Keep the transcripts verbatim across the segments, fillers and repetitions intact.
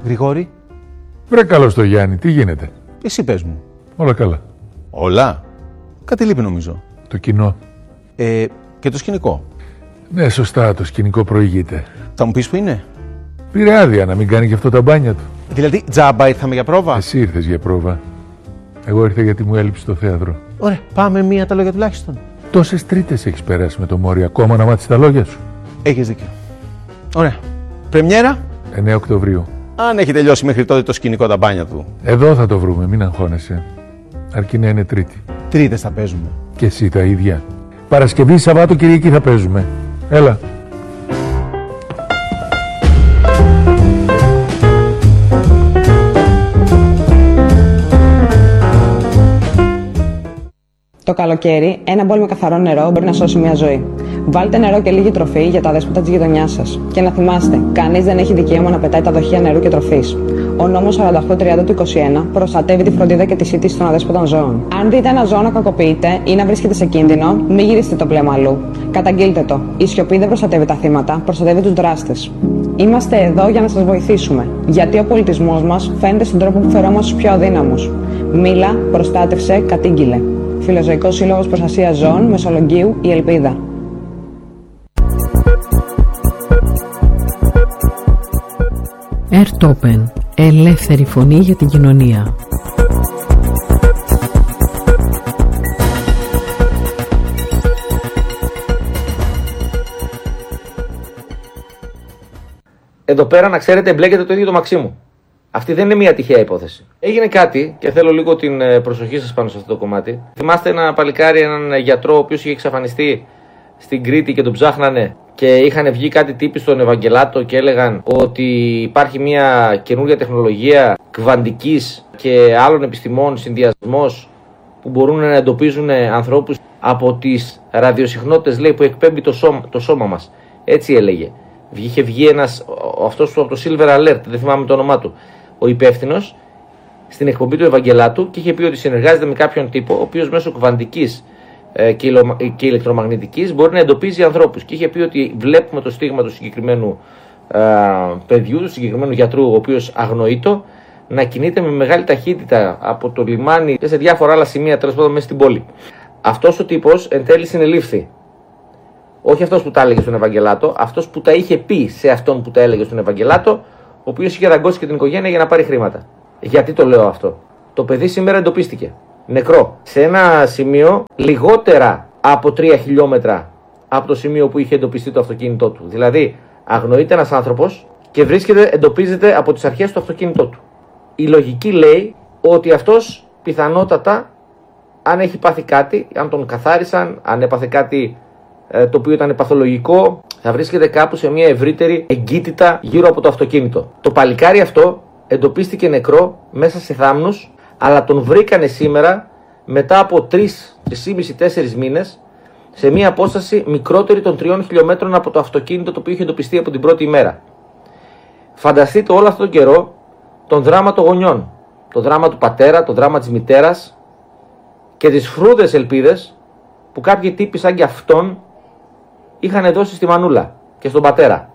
Γρηγόρη. Βρε καλώς το Γιάννη, τι γίνεται? Εσύ πες μου. Όλα καλά. Όλα. Κάτι λείπει νομίζω. Το κοινό. Ε, και το σκηνικό. Ναι, σωστά, το σκηνικό προηγείται. Θα μου πεις που είναι? Πήρε άδεια να μην κάνει και αυτό τα μπάνια του. Δηλαδή, τζάμπα ήρθαμε για πρόβα. Εσύ ήρθες για πρόβα. Εγώ ήρθα γιατί μου έλειψε το θέατρο. Ωραία, πάμε μία τα λόγια τουλάχιστον. Τόσες τρίτες έχεις περάσει με το Μόρι, ακόμα να μάθεις τα λόγια σου. Έχεις δίκιο. Ωραία. Πρεμιέρα. εννέα Οκτωβρίου. Αν έχει τελειώσει μέχρι τότε το σκηνικό τα μπάνια του. Εδώ θα το βρούμε, μην αγχώνεσαι. Αρκεί να είναι Τρίτη. Τρίτες θα παίζουμε. Και εσύ τα ίδια. Παρασκευή, Σαββάτο, Κυριακή θα παίζουμε. Έλα. Το καλοκαίρι, ένα μπολ με καθαρό νερό μπορεί να σώσει μια ζωή. Βάλτε νερό και λίγη τροφή για τα δέσποτα της γειτονιάς σας. Και να θυμάστε, κανείς δεν έχει δικαίωμα να πετάει τα δοχεία νερού και τροφής. Ο νόμος σαράντα οκτώ τριάντα του είκοσι ένα προστατεύει τη φροντίδα και τη σύντηση των αδέσποτων ζώων. Αν δείτε ένα ζώο να κακοποιείται ή να βρίσκεται σε κίνδυνο, μην γυρίσετε το πλέμα αλλού. Καταγγείλτε το. Η σιωπή δεν προστατεύει τα θύματα, προστατεύει τους δράστες. Είμαστε εδώ για να σας βοηθήσουμε. Γιατί ο πολιτισμός μας φαίνεται στον τρόπο που φερόμαστε στους πιο αδύναμους. Μίλα, προστάτευσε, κατήγγειλε. Φιλοζωικός Σύλλογος Προστασίας Ζώων, Μεσολογγίου, η Ελπίδα. Ερτόπεν. Ελεύθερη φωνή για την κοινωνία. Εδώ πέρα, να ξέρετε, εμπλέκεται το ίδιο το Μαξίμου. Αυτή δεν είναι μια τυχαία υπόθεση. Έγινε κάτι και θέλω λίγο την προσοχή σας πάνω σε αυτό το κομμάτι. Θυμάστε ένα παλικάρι, έναν γιατρό, ο οποίος είχε εξαφανιστεί στην Κρήτη και τον ψάχνανε και είχαν βγει κάτι τύποι στον Ευαγγελάτο και έλεγαν ότι υπάρχει μια καινούργια τεχνολογία κβαντικής και άλλων επιστημών συνδυασμός που μπορούν να εντοπίζουν ανθρώπους από τις ραδιοσυχνότητες, λέει, που εκπέμπει το σώμα, το σώμα μας. Έτσι έλεγε. Είχε βγει ένας, αυτός από το Silver Alert, δεν θυμάμαι το όνομά του, ο υπεύθυνος, στην εκπομπή του Ευαγγελάτου και είχε πει ότι συνεργάζεται με κάποιον τύπο, ο οποίος μέσω κβαντικής ε, και, ηλο, και ηλεκτρομαγνητικής μπορεί να εντοπίζει ανθρώπους. Και είχε πει ότι βλέπουμε το στίγμα του συγκεκριμένου ε, παιδιού, του συγκεκριμένου γιατρού, ο οποίος αγνοείτο, να κινείται με μεγάλη ταχύτητα από το λιμάνι και σε διάφορα άλλα σημεία, τέλος πάντων, μέσα στην πόλη. Αυτός ο τύπος εν τέλει συνελήφθη. Όχι αυτός που τα έλεγε στον Ευαγγελάτο, αυτός που τα είχε πει σε αυτόν που τα έλεγε στον Ευαγγελάτο, ο οποίος είχε ραγκώσει και την οικογένεια για να πάρει χρήματα. Γιατί το λέω αυτό? Το παιδί σήμερα εντοπίστηκε νεκρό σε ένα σημείο λιγότερα από τρία χιλιόμετρα από το σημείο που είχε εντοπιστεί το αυτοκίνητό του. Δηλαδή, αγνοείται ένας άνθρωπος και βρίσκεται, εντοπίζεται από τις αρχές του αυτοκίνητό του. Η λογική λέει ότι αυτός πιθανότατα, αν έχει πάθει κάτι, αν τον καθάρισαν, αν έπαθε κάτι το οποίο ήταν παθολογικό, θα βρίσκεται κάπου σε μια ευρύτερη εγκύτητα γύρω από το αυτοκίνητο. Το παλικάρι αυτό εντοπίστηκε νεκρό μέσα σε θάμνους, αλλά τον βρήκανε σήμερα μετά από τρεις, τρεις και μισό τέσσερις μήνες σε μια απόσταση μικρότερη των τριών χιλιόμετρων από το αυτοκίνητο το οποίο είχε εντοπιστεί από την πρώτη ημέρα. Φανταστείτε όλο αυτόν τον καιρό τον δράμα των γονιών, το δράμα του πατέρα, το δράμα της μητέρας και τις φρούδες ελπίδες που κάποιοι τύποι σαν και αυτόν είχαν δώσει στη μανούλα και στον πατέρα.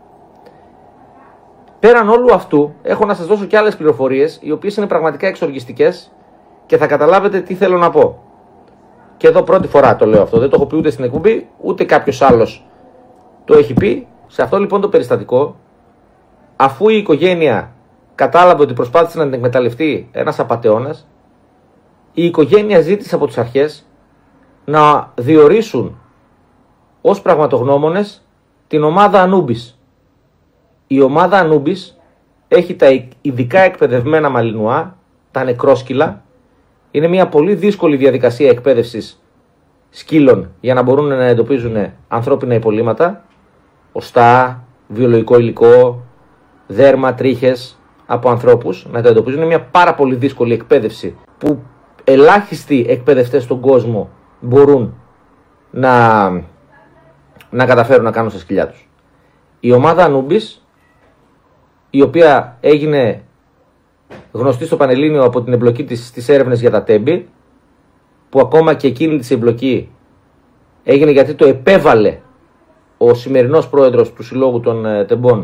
Πέραν όλου αυτού, έχω να σας δώσω και άλλες πληροφορίες, οι οποίες είναι πραγματικά εξοργιστικές και θα καταλάβετε τι θέλω να πω. Και εδώ πρώτη φορά το λέω αυτό, δεν το έχω πει ούτε στην εκπομπή, ούτε κάποιος άλλος το έχει πει. Σε αυτό λοιπόν το περιστατικό, αφού η οικογένεια κατάλαβε ότι προσπάθησε να την εκμεταλλευτεί ένας απατεώνας, η οικογένεια ζήτησε από τις αρχές να διορίσουν ως πραγματογνώμονες την ομάδα Ανούμπης. Η ομάδα Ανούμπης έχει τα ειδικά εκπαιδευμένα μαλινουά, τα νεκρόσκυλα. Είναι μια πολύ δύσκολη διαδικασία εκπαίδευσης σκύλων για να μπορούν να εντοπίζουν ανθρώπινα υπολείμματα, οστά, βιολογικό υλικό, δέρμα, τρίχες από ανθρώπους, να τα εντοπίζουν. Είναι μια πάρα πολύ δύσκολη εκπαίδευση που ελάχιστοι εκπαιδευτές στον κόσμο μπορούν να, να καταφέρουν να κάνουν στα σκυλιά τους. Η ομάδα Ανούμπης, η οποία έγινε γνωστή στο Πανελλήνιο από την εμπλοκή της στις έρευνες για τα τέμπη, που ακόμα και εκείνη της εμπλοκή έγινε γιατί το επέβαλε ο σημερινός πρόεδρος του Συλλόγου των Τεμπών,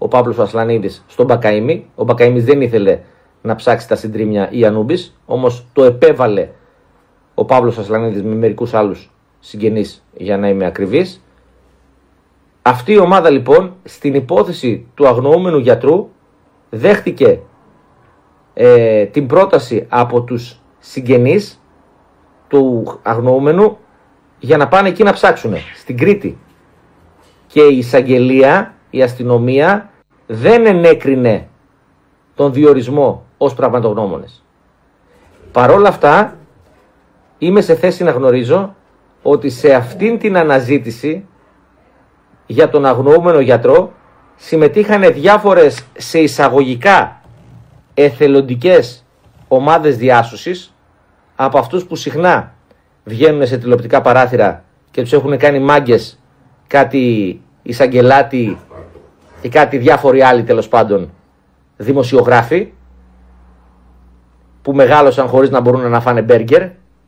ο Παύλος Ασλανίδης στον Μπακαήμι. Ο Μπακαήμις δεν ήθελε να ψάξει τα συντρίμμια ή Ανούμπης, όμως το επέβαλε ο Παύλος Ασλανίδης με μερικούς άλλους συγγενείς, για να είμαι ακριβής. Αυτή η ομάδα λοιπόν στην υπόθεση του αγνοούμενου γιατρού δέχτηκε ε, την πρόταση από τους συγγενείς του αγνοούμενου για να πάνε εκεί να ψάξουν στην Κρήτη. Και η εισαγγελία, η αστυνομία δεν ενέκρινε τον διορισμό ως πραγματογνώμονες. Παρόλα αυτά είμαι σε θέση να γνωρίζω ότι σε αυτήν την αναζήτηση για τον αγνοούμενο γιατρό συμμετείχαν διάφορες σε εισαγωγικά εθελοντικές ομάδες διάσωσης από αυτούς που συχνά βγαίνουν σε τηλεοπτικά παράθυρα και τους έχουν κάνει μάγκες κάτι εισαγγελάτη ή κάτι διάφοροι άλλοι τέλος πάντων δημοσιογράφοι που μεγάλωσαν χωρίς να μπορούν να φάνε μπέργκερ.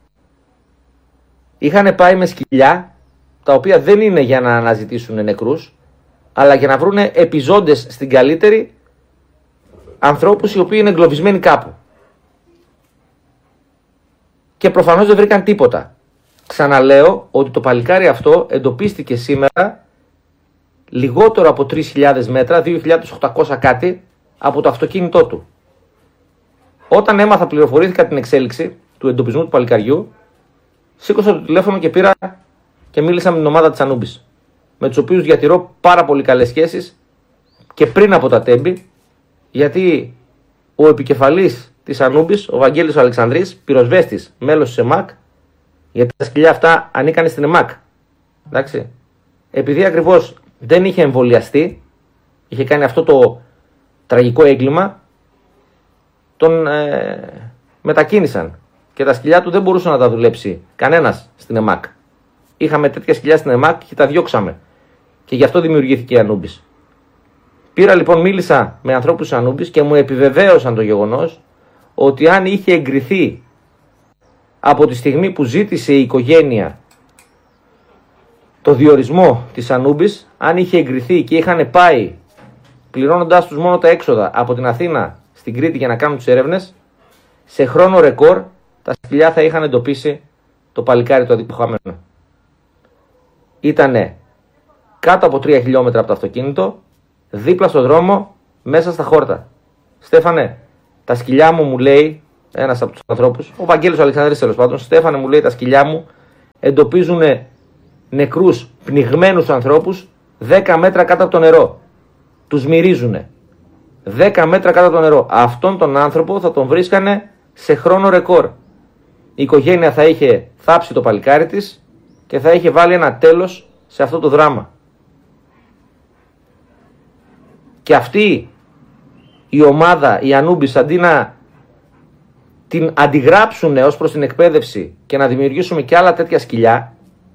Είχαν πάει με σκυλιά τα οποία δεν είναι για να αναζητήσουν νεκρούς, αλλά για να βρουν επιζώντες στην καλύτερη ανθρώπους οι οποίοι είναι εγκλωβισμένοι κάπου. Και προφανώς δεν βρήκαν τίποτα. Ξαναλέω ότι το παλικάρι αυτό εντοπίστηκε σήμερα λιγότερο από τρεις χιλιάδες μέτρα, δύο χιλιάδες οκτακόσια κάτι, από το αυτοκίνητό του. Όταν έμαθα, πληροφορήθηκα την εξέλιξη του εντοπισμού του παλικαριού, σήκωσα το τηλέφωνο και πήρα και μίλησα με την ομάδα της Ανούμπης, με τους οποίους διατηρώ πάρα πολύ καλές σχέσεις και πριν από τα τέμπη, γιατί ο επικεφαλής της Ανούμπης, ο Βαγγέλης ο Αλεξανδρής, πυροσβέστης, μέλος της ΕΜΑΚ, γιατί τα σκυλιά αυτά ανήκαν στην ΕΜΑΚ. Εντάξει. Επειδή ακριβώς δεν είχε εμβολιαστεί, είχε κάνει αυτό το τραγικό έγκλημα, τον ε, μετακίνησαν και τα σκυλιά του δεν μπορούσε να τα δουλέψει κανένας στην ΕΜΑΚ. Είχαμε τέτοια σκυλιά στην ΕΜΑΚ και τα διώξαμε. Και γι' αυτό δημιουργήθηκε η Ανούμπης. Πήρα λοιπόν, μίλησα με ανθρώπους της Ανούμπης και μου επιβεβαίωσαν το γεγονός ότι αν είχε εγκριθεί από τη στιγμή που ζήτησε η οικογένεια το διορισμό της Ανούμπης, αν είχε εγκριθεί και είχαν πάει πληρώνοντάς τους μόνο τα έξοδα από την Αθήνα στην Κρήτη για να κάνουν τις έρευνες, σε χρόνο ρεκόρ τα σκυλιά θα είχαν εντοπίσει το παλικάρι το αντιποχαμένο. Ήτανε κάτω από τρία χιλιόμετρα από το αυτοκίνητο, δίπλα στο δρόμο, μέσα στα χόρτα. Στέφανε, τα σκυλιά μου, μου λέει ένας από τους ανθρώπους, ο Βαγγέλης ο Αλεξανδρής τέλος πάντων, Στέφανε, μου λέει, τα σκυλιά μου εντοπίζουν νεκρούς πνιγμένους ανθρώπους δέκα μέτρα κάτω από το νερό. Τους μυρίζουνε. δέκα μέτρα κάτω από το νερό. Αυτόν τον άνθρωπο θα τον βρίσκανε σε χρόνο ρεκόρ. Η οικογένεια θα είχε θάψει το παλικάρι της και θα είχε βάλει ένα τέλος σε αυτό το δράμα. Και αυτή η ομάδα, η Ανούμπης, αντί να την αντιγράψουν ως προς την εκπαίδευση και να δημιουργήσουμε και άλλα τέτοια σκυλιά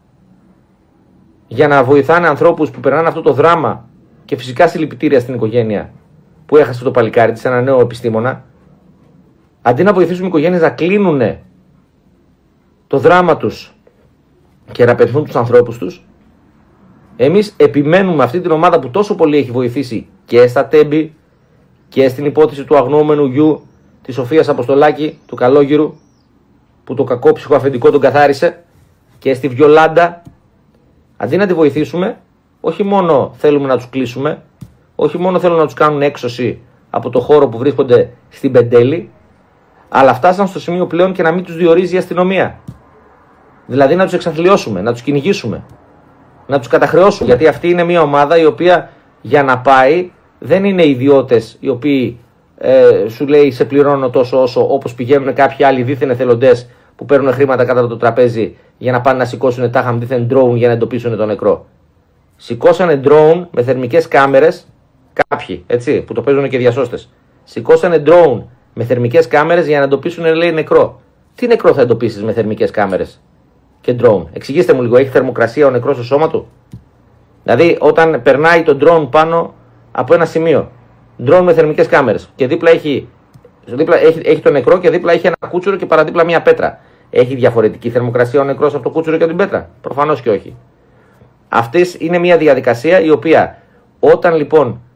για να βοηθάνε ανθρώπους που περνάνε αυτό το δράμα, και φυσικά συλληπιτήρια στην οικογένεια που έχασε το παλικάρι της, ένα νέο επιστήμονα, αντί να βοηθήσουμε οι οικογένειες να κλείνουν το δράμα τους και να πεθούν τους ανθρώπους τους, εμείς επιμένουμε αυτή την ομάδα που τόσο πολύ έχει βοηθήσει και στα τέμπη και στην υπόθεση του αγνοούμενου γιου της Σοφίας Αποστολάκη, του Καλόγυρου, που το κακό ψυχοαφεντικό τον καθάρισε, και στη Βιολάντα. Αντί να τη βοηθήσουμε, όχι μόνο θέλουμε να τους κλείσουμε, όχι μόνο θέλουν να τους κάνουν έξωση από το χώρο που βρίσκονται στην Πεντέλη, αλλά φτάσαν στο σημείο πλέον και να μην τους διορίζει η αστυνομία. Δηλαδή να τους εξαθλιώσουμε, να τους κυνηγήσουμε, να τους καταχρεώσουμε. Γιατί αυτή είναι μια ομάδα η οποία για να πάει δεν είναι ιδιώτες οι οποίοι ε, σου λέει σε πληρώνω τόσο όσο, όπως πηγαίνουν κάποιοι άλλοι δίθεν εθελοντές που παίρνουν χρήματα κάτω από το τραπέζι για να πάνε να σηκώσουν τάχα δίθεν drone για να εντοπίσουν τον νεκρό. Σηκώσανε drone με θερμικές κάμερες, κάποιοι έτσι, που το παίζουν και διασώστες. Σηκώσανε drone με θερμικές κάμερες για να εντοπίσουν, λέει, νεκρό. Τι νεκρό θα εντοπίσεις με θερμικές κάμερες και drone? Εξηγήστε μου λίγο, έχει θερμοκρασία ο νεκρός στο σώμα του? Δηλαδή, όταν περνάει το drone πάνω από ένα σημείο, drone με θερμικές κάμερες, και δίπλα έχει, δίπλα έχει, έχει το νεκρό και δίπλα έχει ένα κούτσουρο και παραδίπλα μια πέτρα. Έχει διαφορετική θερμοκρασία ο νεκρός από το κούτσουρο και την πέτρα? Προφανώς και όχι. Αυτή είναι μια διαδικασία η οποία, όταν λοιπόν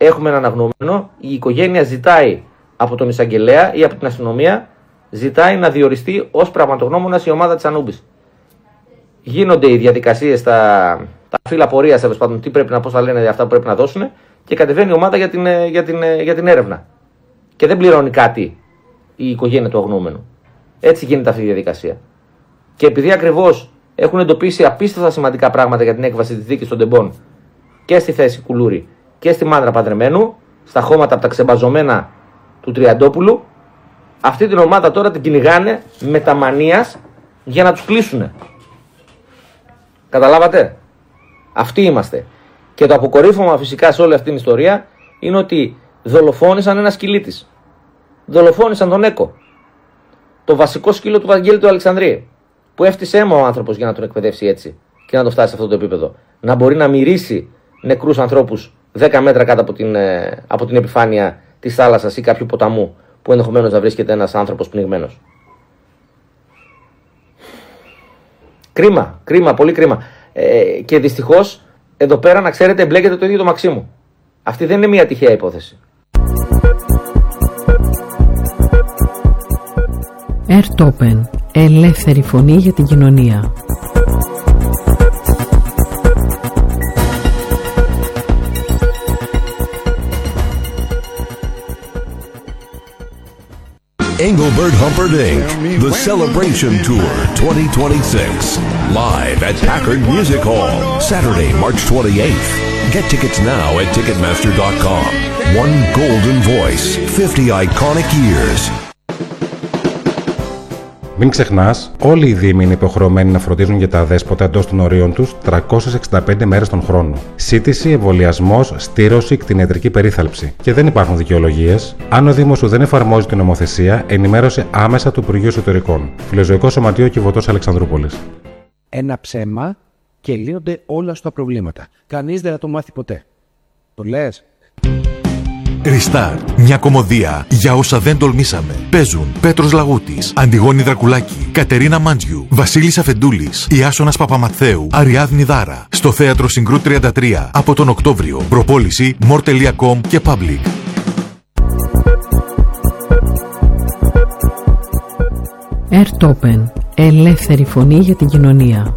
έχουμε έναν αγνοούμενο, η οικογένεια ζητάει από τον εισαγγελέα ή από την αστυνομία, ζητάει να διοριστεί ως πραγματογνώμονας η ομάδα της Ανούμπης. Γίνονται οι διαδικασίες, τα, τα φύλλα πορείας, τέλος πάντων, τι πρέπει να, πώς θα λένε αυτά που πρέπει να δώσουν, και κατεβαίνει η ομάδα για την, για την, για την έρευνα. Και δεν πληρώνει κάτι η οικογένεια του αγνοούμενου. Έτσι γίνεται αυτή η διαδικασία. Και επειδή ακριβώς έχουν εντοπίσει απίστευτα σημαντικά πράγματα για την έκβαση της δίκης των τεμπών και στη θέση Κουλούρη και στη Μάνδρα Παντρεμένου, στα χώματα από τα ξεμπαζωμένα του Τριαντόπουλου, αυτή την ομάδα τώρα την κυνηγάνε με τα μανίας για να τους κλείσουνε. Καταλάβατε? Αυτοί είμαστε. Και το αποκορύφωμα φυσικά σε όλη αυτή την ιστορία είναι ότι δολοφόνησαν ένα σκυλί της. Δολοφόνησαν τον Έκο. Το βασικό σκύλο του Βαγγέλη του Αλεξανδρίου. Που έφτιασε αίμα ο άνθρωπος για να τον εκπαιδεύσει έτσι και να το φτάσει σε αυτό το επίπεδο. Να μπορεί να μυρίσει νεκρούς ανθρώπους δέκα μέτρα κάτω από την, ε, από την επιφάνεια της θάλασσας ή κάποιου ποταμού που ενδεχομένως να βρίσκεται ένας άνθρωπος πνιγμένος. Κρίμα, κρίμα, πολύ κρίμα. Ε, και δυστυχώς εδώ πέρα, να ξέρετε, εμπλέκεται το ίδιο το Μαξίμου. Αυτή δεν είναι μια τυχαία υπόθεση. Ερτόπεν. Ελεύθερη φωνή για την κοινωνία. Engelbert Humperdinck, The Celebration Tour twenty twenty-six, live at Packard Music Hall, Saturday, March twenty-eighth. Get tickets now at ticketmaster dot com. One golden voice, fifty iconic years. Μην ξεχνάς, όλοι οι δήμοι είναι υποχρεωμένοι να φροντίζουν για τα αδέσποτα εντός των ορίων τους τριακόσιες εξήντα πέντε μέρες τον χρόνο. Σύτηση, εμβολιασμός, στήρωση, κτηνιατρική περίθαλψη. Και δεν υπάρχουν δικαιολογίες. Αν ο Δήμος σου δεν εφαρμόζει την νομοθεσία, ενημέρωσε άμεσα του Υπουργείου Εσωτερικών. Φιλοζωικό Σωματείο Κιβωτός Αλεξανδρούπολης. Ένα ψέμα και λύνονται όλα στα προβλήματα. Κανείς δεν θα το μάθει ποτέ. Το λες? Restart. Μια κομμωδία για όσα δεν τολμήσαμε. Παίζουν Πέτρος Λαγούτης, Αντιγόνη Δρακουλάκη, Κατερίνα Μάντζιου, Βασίλης Αφεντούλης, Ιάσονας Παπαμαθαίου, Αριάδνη Δάρα. Στο Θέατρο Συγκρού τριάντα τρία από τον Οκτώβριο. Προπόληση more τελεία com και Public. Ερτόπεν. Ελεύθερη φωνή για την κοινωνία.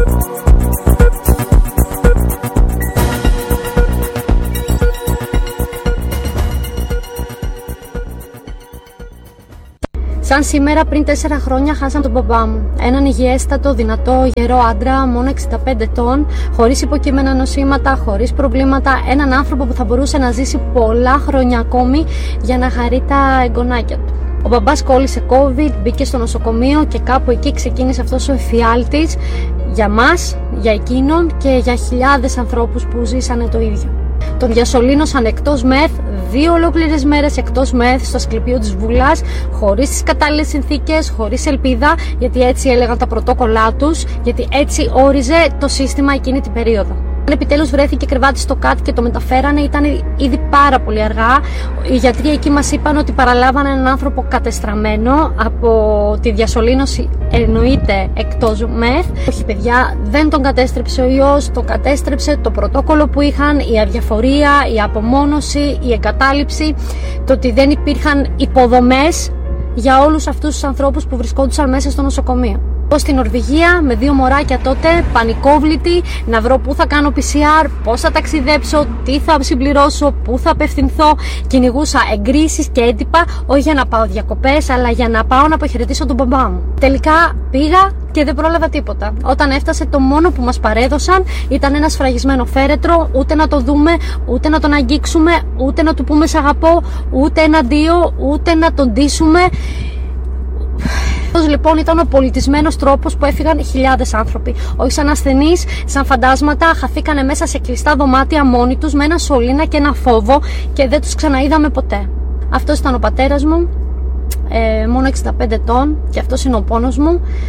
Σαν σήμερα πριν τέσσερα χρόνια χάσαν τον μπαμπά μου. Έναν υγιέστατο, δυνατό, γερό άντρα, μόνο εξήντα πέντε ετών, χωρίς υποκείμενα νοσήματα, χωρίς προβλήματα. Έναν άνθρωπο που θα μπορούσε να ζήσει πολλά χρόνια ακόμη για να χαρεί τα εγγονάκια του. Ο μπαμπάς κόλλησε COVID, μπήκε στο νοσοκομείο και κάπου εκεί ξεκίνησε αυτός ο εφιάλτης για μας, για εκείνον και για χιλιάδες ανθρώπους που ζήσανε το ίδιο. Τον διασωλήνωσαν εκτός ΜΕΘ, δύο ολόκληρες μέρες εκτός ΜΕΘ στο Ασκληπείο της Βουλάς, χωρίς τις κατάλληλες συνθήκες, χωρίς ελπίδα, γιατί έτσι έλεγαν τα πρωτόκολλά τους, γιατί έτσι όριζε το σύστημα εκείνη την περίοδο. Αν επιτέλους βρέθηκε κρεβάτι στο ΚΑΤ και το μεταφέρανε, ήταν ήδη πάρα πολύ αργά. Οι γιατροί εκεί μας είπαν ότι παραλάβανε έναν άνθρωπο κατεστραμμένο από τη διασωλήνωση, εννοείται εκτός ΜΕΘ. Όχι παιδιά, δεν τον κατέστρεψε ο ιός, τον κατέστρεψε το πρωτόκολλο που είχαν, η αδιαφορία, η απομόνωση, η εγκατάλειψη, το ότι δεν υπήρχαν υποδομές για όλους αυτούς τους ανθρώπους που βρισκόντουσαν μέσα στο νοσοκομείο. Στην Νορβηγία με δύο μωράκια τότε, πανικόβλητη, να βρω πού θα κάνω πι σι αρ, πώς θα ταξιδέψω, τι θα συμπληρώσω, πού θα απευθυνθώ. Κυνηγούσα εγκρίσεις και έντυπα, όχι για να πάω διακοπές, αλλά για να πάω να αποχαιρετήσω τον μπαμπά μου. Τελικά πήγα και δεν πρόλαβα τίποτα. Όταν έφτασε, το μόνο που μας παρέδωσαν ήταν ένα σφραγισμένο φέρετρο, ούτε να το δούμε, ούτε να τον αγγίξουμε, ούτε να του πούμε σ' αγαπώ, ούτε ένα αντίο, ούτε να τον ντύσουμε. Αυτός λοιπόν ήταν ο πολιτισμένος τρόπος που έφυγαν χιλιάδες άνθρωποι. Όχι σαν ασθενείς, σαν φαντάσματα, χαθήκανε μέσα σε κλειστά δωμάτια μόνοι τους με ένα σωλήνα και ένα φόβο και δεν τους ξαναείδαμε ποτέ. Αυτός ήταν ο πατέρας μου, ε, μόνο εξήντα πέντε ετών, και αυτός είναι ο πόνος μου.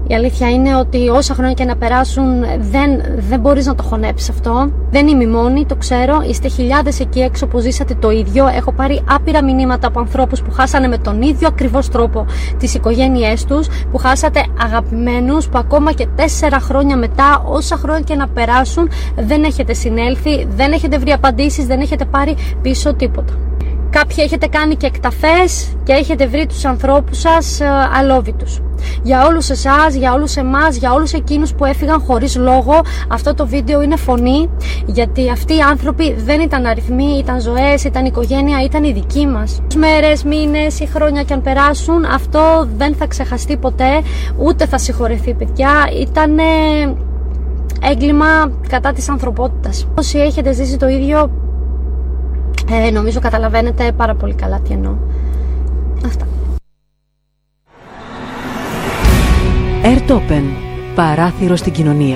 Η αλήθεια είναι ότι όσα χρόνια και να περάσουν δεν, δεν μπορείς να το χωνέψεις αυτό. Δεν είμαι μόνη, το ξέρω. Είστε χιλιάδες εκεί έξω που ζήσατε το ίδιο. Έχω πάρει άπειρα μηνύματα από ανθρώπους που χάσανε με τον ίδιο ακριβώς τρόπο τις οικογένειές τους, που χάσατε αγαπημένους, που ακόμα και τέσσερα χρόνια μετά, όσα χρόνια και να περάσουν, δεν έχετε συνέλθει, δεν έχετε βρει απαντήσεις, δεν έχετε πάρει πίσω τίποτα. Κάποιοι έχετε κάνει και εκταφές και έχετε βρει τους ανθρώπους σας ε, αλόβητους. Για όλους εσάς, για όλους εμάς, για όλους εκείνους που έφυγαν χωρίς λόγο, αυτό το βίντεο είναι φωνή, γιατί αυτοί οι άνθρωποι δεν ήταν αριθμοί, ήταν ζωές, ήταν οικογένεια, ήταν οι δικοί μας. Μέρες, μήνες ή χρόνια και αν περάσουν, αυτό δεν θα ξεχαστεί ποτέ, ούτε θα συγχωρεθεί, παιδιά. Ήταν έγκλημα κατά της ανθρωπότητας. Όσοι έχετε ζήσει το ίδιο, Ε, νομίζω καταλαβαίνετε πάρα πολύ καλά τι εννοώ. Αυτά. Airtopen. Παράθυρο στην κοινωνία.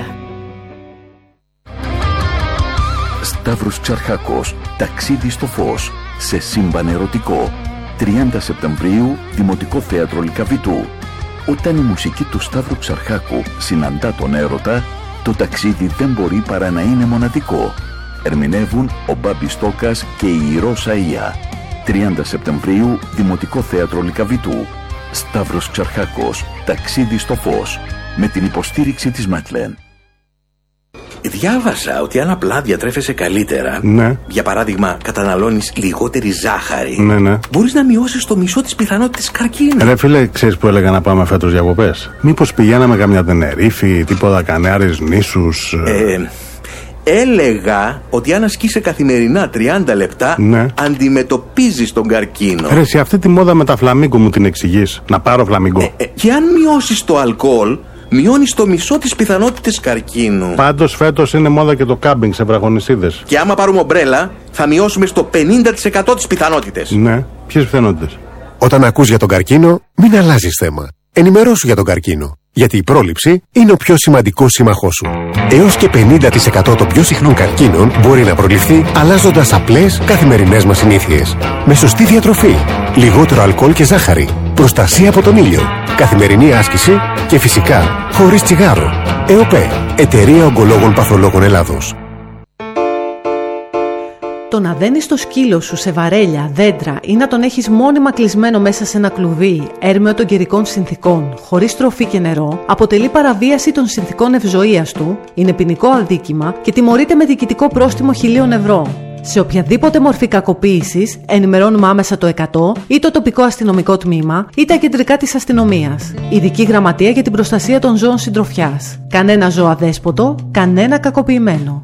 Σταύρος Ξαρχάκος. Ταξίδι στο φως. Σε σύμπαν ερωτικό. τριάντα Σεπτεμβρίου, Δημοτικό Θέατρο Λυκαβητού. Όταν η μουσική του Σταύρου Ξαρχάκου συναντά τον έρωτα, το ταξίδι δεν μπορεί παρά να είναι μοναδικό. Ερμηνεύουν ο Μπάμπης Στόκας και η Ρώσα Ία. τριάντα Σεπτεμβρίου, Δημοτικό Θέατρο Λυκαβητού. Σταύρος Ξαρχάκος. Ταξίδι στο φως. Με την υποστήριξη της Ματλέν. Διάβασα ότι αν απλά διατρέφεσαι καλύτερα, ναι. για παράδειγμα καταναλώνεις λιγότερη ζάχαρη, ναι, ναι. μπορείς να μειώσεις το μισό της πιθανότητας καρκίνου. Ρε φίλε, ξέρεις που έλεγα να πάμε φέτος διακοπές? Μήπως πηγαίναμε καμιά Τενερίφη, τίποτα Κανάρες νήσους? Ε, έλεγα ότι αν ασκείσαι καθημερινά τριάντα λεπτά, ναι. αντιμετωπίζεις τον καρκίνο. Ρε, σε αυτή τη μόδα με τα φλαμίγκο μου την εξηγείς? Να πάρω φλαμίγκο. Ε, ε, και αν μειώσεις το αλκοόλ, μειώνεις το μισό της πιθανότητας καρκίνου. Πάντως φέτος είναι μόδα και το κάμπινγκ σε βραχονισίδες. Και άμα πάρουμε ομπρέλα, θα μειώσουμε στο πενήντα τοις εκατό τις πιθανότητες. Ναι, ποιες πιθανότητες? Όταν ακούς για τον καρκίνο, μην αλλάζεις θέμα. Ενημερώσου για τον καρκίνο. Γιατί η πρόληψη είναι ο πιο σημαντικός σύμμαχός σου. Έως και πενήντα τοις εκατό των πιο συχνών καρκίνων μπορεί να προληφθεί αλλάζοντας απλές καθημερινές μας συνήθειες. Με σωστή διατροφή, λιγότερο αλκοόλ και ζάχαρη, προστασία από τον ήλιο, καθημερινή άσκηση και φυσικά χωρίς τσιγάρο. ΕΟΠΕ, Εταιρεία Ογκολόγων Παθολόγων Ελλάδος. Το να δένεις το σκύλο σου σε βαρέλια, δέντρα ή να τον έχεις μόνιμα κλεισμένο μέσα σε ένα κλουβί έρμεο των καιρικών συνθήκων, χωρίς τροφή και νερό, αποτελεί παραβίαση των συνθήκων ευζοίας του, είναι ποινικό αδίκημα και τιμωρείται με διοικητικό πρόστιμο χιλίων ευρώ. Σε οποιαδήποτε μορφή κακοποίησης, ενημερώνουμε άμεσα το εκατό ή το τοπικό αστυνομικό τμήμα ή τα κεντρικά της αστυνομίας. Ειδική γραμματεία για την προστασία των ζώων συντροφιάς. Κανένα ζώο αδέσποτο, κανένα κακοποιημένο.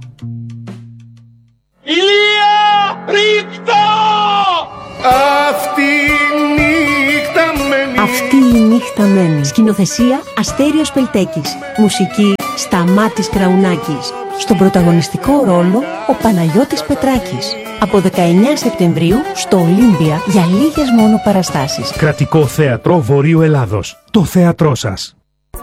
Ηλία! Ρίχτω! Αυτή η νύχτα μένει. Αυτή η νύχτα μένει. Σκηνοθεσία Αστέριος Πελτέκης. Μουσική Σταμάτης Κραουνάκης. Στον πρωταγωνιστικό ρόλο ο Παναγιώτης Πετράκης. Από δεκαεννέα Σεπτεμβρίου στο Ολύμπια για λίγες μόνο παραστάσεις. Κρατικό Θέατρο Βορείου Ελλάδος. Το θέατρό σας.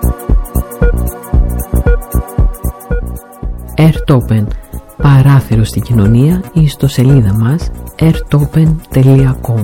Airtopen. Παράθυρο στην κοινωνία ή στο σελίδα μας airtopen τελεία com.